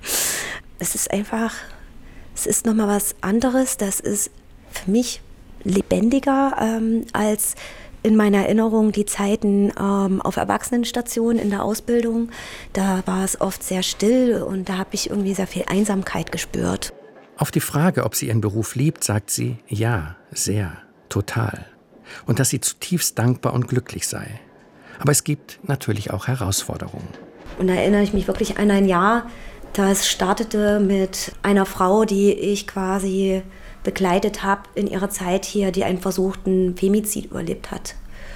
Es ist einfach, es ist nochmal was anderes. Das ist für mich lebendiger ähm, als in meiner Erinnerung die Zeiten ähm, auf Erwachsenenstationen in der Ausbildung. Da war es oft sehr still und da habe ich irgendwie sehr viel Einsamkeit gespürt. Auf die Frage, ob sie ihren Beruf liebt, sagt sie, ja, sehr, total. Und dass sie zutiefst dankbar und glücklich sei. Aber es gibt natürlich auch Herausforderungen. Und da erinnere ich mich wirklich an ein Jahr, das startete mit einer Frau, die ich quasi begleitet habe in ihrer Zeit hier, die einen versuchten Femizid überlebt hat.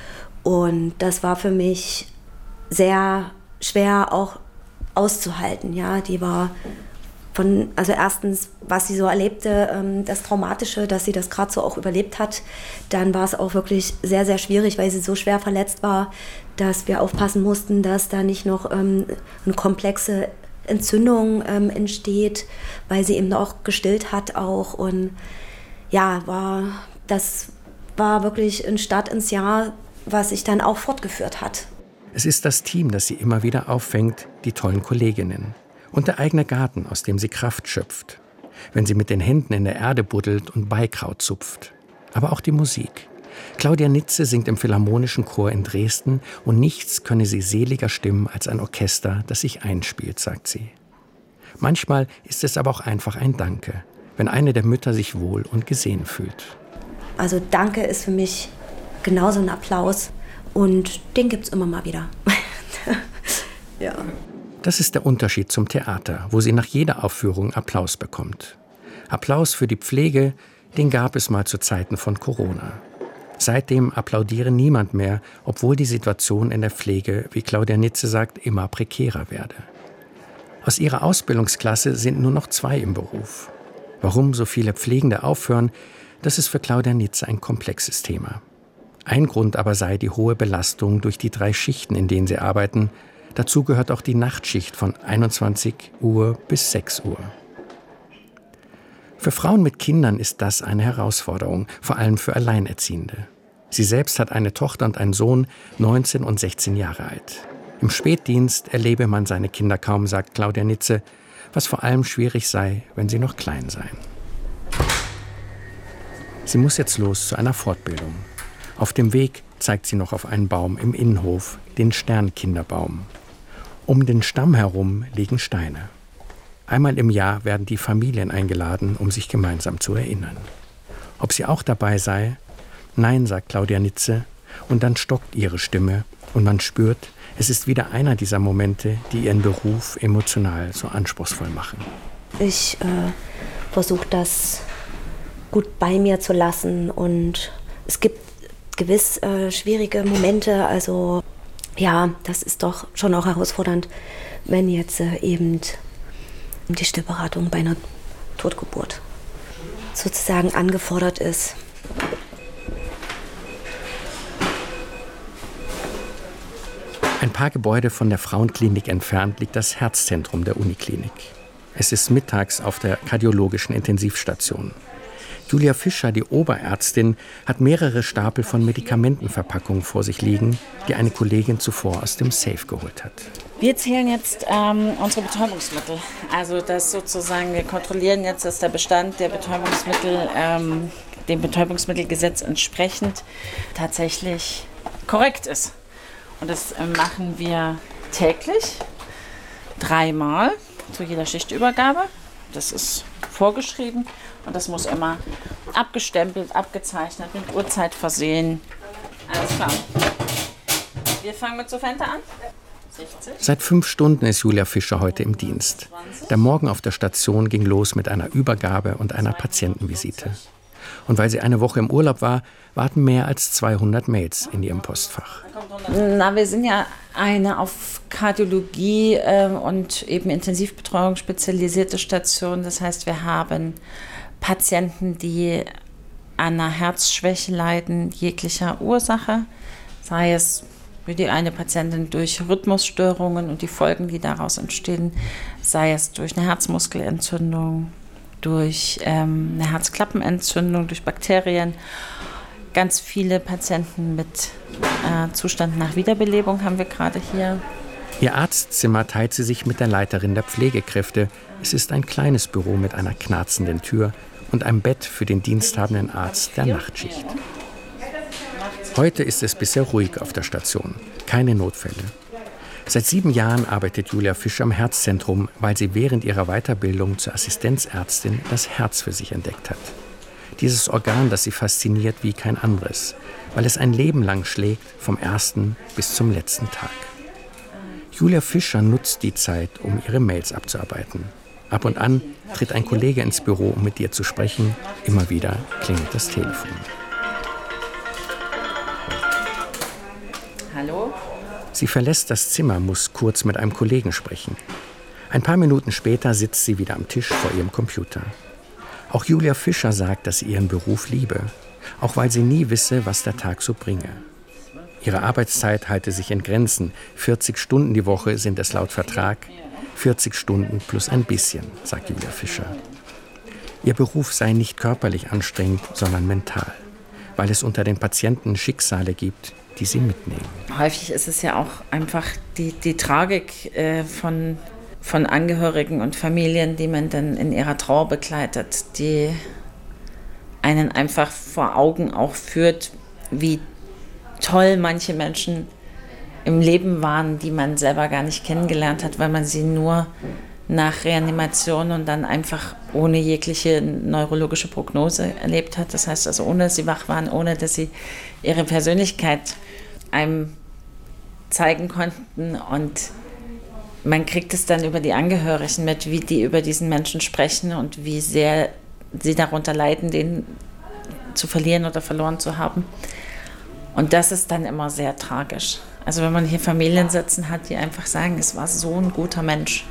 Und das war für mich sehr schwer auch auszuhalten. Ja, die war von, also erstens, was sie so erlebte, das Traumatische, dass sie das gerade so auch überlebt hat. Dann war es auch wirklich sehr, sehr schwierig, weil sie so schwer verletzt war, dass wir aufpassen mussten, dass da nicht noch ähm, eine komplexe Entzündung ähm, entsteht, weil sie eben noch gestillt hat auch. Und ja, war, das war wirklich ein Start ins Jahr, was sich dann auch fortgeführt hat. Es ist das Team, das sie immer wieder auffängt, die tollen Kolleginnen. Und der eigene Garten, aus dem sie Kraft schöpft, wenn sie mit den Händen in der Erde buddelt und Beikraut zupft. Aber auch die Musik. Claudia Nitze singt im Philharmonischen Chor in Dresden und nichts könne sie seliger stimmen als ein Orchester, das sich einspielt, sagt sie. Manchmal ist es aber auch einfach ein Danke, wenn eine der Mütter sich wohl und gesehen fühlt. Also Danke ist für mich genauso ein Applaus und den gibt's immer mal wieder. Ja. Das ist der Unterschied zum Theater, wo sie nach jeder Aufführung Applaus bekommt. Applaus für die Pflege, den gab es mal zu Zeiten von Corona. Seitdem applaudiere niemand mehr, obwohl die Situation in der Pflege, wie Claudia Nitze sagt, immer prekärer werde. Aus ihrer Ausbildungsklasse sind nur noch zwei im Beruf. Warum so viele Pflegende aufhören, das ist für Claudia Nitze ein komplexes Thema. Ein Grund aber sei die hohe Belastung durch die drei Schichten, in denen sie arbeiten. Dazu gehört auch die Nachtschicht von einundzwanzig Uhr bis sechs Uhr. Für Frauen mit Kindern ist das eine Herausforderung, vor allem für Alleinerziehende. Sie selbst hat eine Tochter und einen Sohn, neunzehn und sechzehn Jahre alt. Im Spätdienst erlebe man seine Kinder kaum, sagt Claudia Nitze, was vor allem schwierig sei, wenn sie noch klein seien. Sie muss jetzt los zu einer Fortbildung. Auf dem Weg zeigt sie noch auf einen Baum im Innenhof, den Sternkinderbaum. Um den Stamm herum liegen Steine. Einmal im Jahr werden die Familien eingeladen, um sich gemeinsam zu erinnern. Ob sie auch dabei sei? Nein, sagt Claudia Nitze, und dann stockt ihre Stimme und man spürt, es ist wieder einer dieser Momente, die ihren Beruf emotional so anspruchsvoll machen. Ich äh, versuche das gut bei mir zu lassen und es gibt gewiss äh, schwierige Momente, also ja, das ist doch schon auch herausfordernd, wenn jetzt äh, eben die Stillberatung bei einer Totgeburt sozusagen angefordert ist. Ein paar Gebäude von der Frauenklinik entfernt liegt das Herzzentrum der Uniklinik. Es ist mittags auf der kardiologischen Intensivstation. Julia Fischer, die Oberärztin, hat mehrere Stapel von Medikamentenverpackungen vor sich liegen, die eine Kollegin zuvor aus dem Safe geholt hat. Wir zählen jetzt ähm, unsere Betäubungsmittel. Also das sozusagen, wir kontrollieren jetzt, dass der Bestand der Betäubungsmittel ähm, dem Betäubungsmittelgesetz entsprechend tatsächlich korrekt ist. Und das äh, machen wir täglich, dreimal zu jeder Schichtübergabe. Das ist vorgeschrieben und das muss immer abgestempelt, abgezeichnet, mit Uhrzeit versehen. Alles klar. Wir fangen mit Sofente an. sechzig. Seit fünf Stunden ist Julia Fischer heute im Dienst. Der Morgen auf der Station ging los mit einer Übergabe und einer Patientenvisite. Und weil sie eine Woche im Urlaub war, warten mehr als zweihundert Mails in ihrem Postfach. Na, wir sind ja eine auf Kardiologie äh, und eben Intensivbetreuung spezialisierte Station. Das heißt, wir haben Patienten, die an einer Herzschwäche leiden, jeglicher Ursache, sei es wie die eine Patientin durch Rhythmusstörungen und die Folgen, die daraus entstehen, sei es durch eine Herzmuskelentzündung, durch ähm, eine Herzklappenentzündung, durch Bakterien. Ganz viele Patienten mit äh, Zustand nach Wiederbelebung haben wir gerade hier. Ihr Arztzimmer teilt sie sich mit der Leiterin der Pflegekräfte. Es ist ein kleines Büro mit einer knarzenden Tür und einem Bett für den diensthabenden Arzt der Nachtschicht. Heute ist es bisher ruhig auf der Station. Keine Notfälle. Seit sieben Jahren arbeitet Julia Fischer am Herzzentrum, weil sie während ihrer Weiterbildung zur Assistenzärztin das Herz für sich entdeckt hat. Dieses Organ, das sie fasziniert wie kein anderes, weil es ein Leben lang schlägt, vom ersten bis zum letzten Tag. Julia Fischer nutzt die Zeit, um ihre Mails abzuarbeiten. Ab und an tritt ein Kollege ins Büro, um mit ihr zu sprechen. Immer wieder klingelt das Telefon. Hallo? Sie verlässt das Zimmer, muss kurz mit einem Kollegen sprechen. Ein paar Minuten später sitzt sie wieder am Tisch vor ihrem Computer. Auch Julia Fischer sagt, dass sie ihren Beruf liebe, auch weil sie nie wisse, was der Tag so bringe. Ihre Arbeitszeit halte sich in Grenzen. vierzig Stunden die Woche sind es laut Vertrag. vierzig Stunden plus ein bisschen, sagt Julia Fischer. Ihr Beruf sei nicht körperlich anstrengend, sondern mental, weil es unter den Patienten Schicksale gibt, die sie mitnehmen. Häufig ist es ja auch einfach die, die Tragik äh, von von Angehörigen und Familien, die man dann in ihrer Trauer begleitet, die einen einfach vor Augen auch führt, wie toll manche Menschen im Leben waren, die man selber gar nicht kennengelernt hat, weil man sie nur nach Reanimation und dann einfach ohne jegliche neurologische Prognose erlebt hat. Das heißt also, ohne dass sie wach waren, ohne dass sie ihre Persönlichkeit einem zeigen konnten. Und man kriegt es dann über die Angehörigen mit, wie die über diesen Menschen sprechen und wie sehr sie darunter leiden, den zu verlieren oder verloren zu haben. Und das ist dann immer sehr tragisch. Also wenn man hier Familien sitzen hat, die einfach sagen, es war so ein guter Mensch.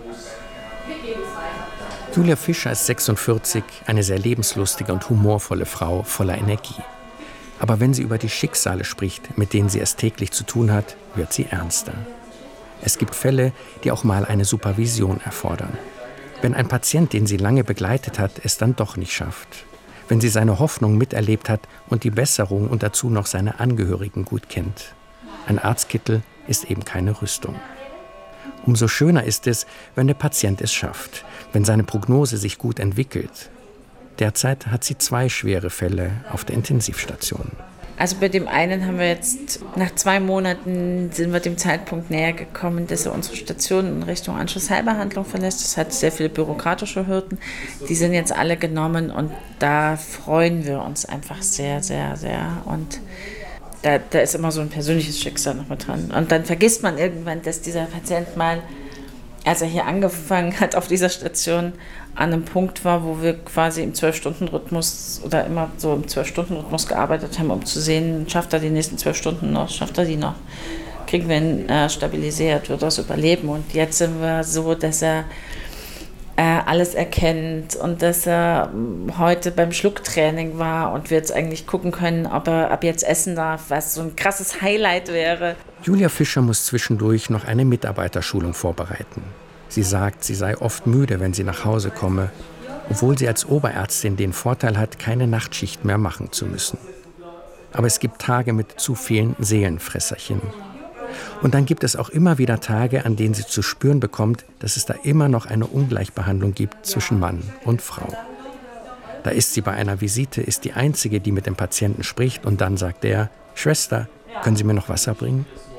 Julia Fischer ist sechsundvierzig, eine sehr lebenslustige und humorvolle Frau voller Energie. Aber wenn sie über die Schicksale spricht, mit denen sie es täglich zu tun hat, wird sie ernster. Es gibt Fälle, die auch mal eine Supervision erfordern. Wenn ein Patient, den sie lange begleitet hat, es dann doch nicht schafft. Wenn sie seine Hoffnung miterlebt hat und die Besserung und dazu noch seine Angehörigen gut kennt. Ein Arztkittel ist eben keine Rüstung. Umso schöner ist es, wenn der Patient es schafft, wenn seine Prognose sich gut entwickelt. Derzeit hat sie zwei schwere Fälle auf der Intensivstation. Also bei dem einen haben wir jetzt, nach zwei Monaten sind wir dem Zeitpunkt näher gekommen, dass er unsere Station in Richtung Anschlussheilbehandlung verlässt. Das hat sehr viele bürokratische Hürden. Die sind jetzt alle genommen und da freuen wir uns einfach sehr, sehr, sehr. Und da, da ist immer so ein persönliches Schicksal noch mit dran. Und dann vergisst man irgendwann, dass dieser Patient mal, als er hier angefangen hat auf dieser Station, an einem Punkt war, wo wir quasi im zwölf-Stunden-Rhythmus oder immer so im zwölf-Stunden-Rhythmus gearbeitet haben, um zu sehen, schafft er die nächsten zwölf Stunden noch, schafft er die noch, kriegen wir ihn äh, stabilisiert, wird er es überleben. Und jetzt sind wir so, dass er äh, alles erkennt und dass er heute beim Schlucktraining war und wir jetzt eigentlich gucken können, ob er ab jetzt essen darf, was so ein krasses Highlight wäre. Julia Fischer muss zwischendurch noch eine Mitarbeiterschulung vorbereiten. Sie sagt, sie sei oft müde, wenn sie nach Hause komme, obwohl sie als Oberärztin den Vorteil hat, keine Nachtschicht mehr machen zu müssen. Aber es gibt Tage mit zu vielen Seelenfresserchen. Und dann gibt es auch immer wieder Tage, an denen sie zu spüren bekommt, dass es da immer noch eine Ungleichbehandlung gibt zwischen Mann und Frau. Da ist sie bei einer Visite, ist die Einzige, die mit dem Patienten spricht und dann sagt er, Schwester, können Sie mir noch Wasser bringen?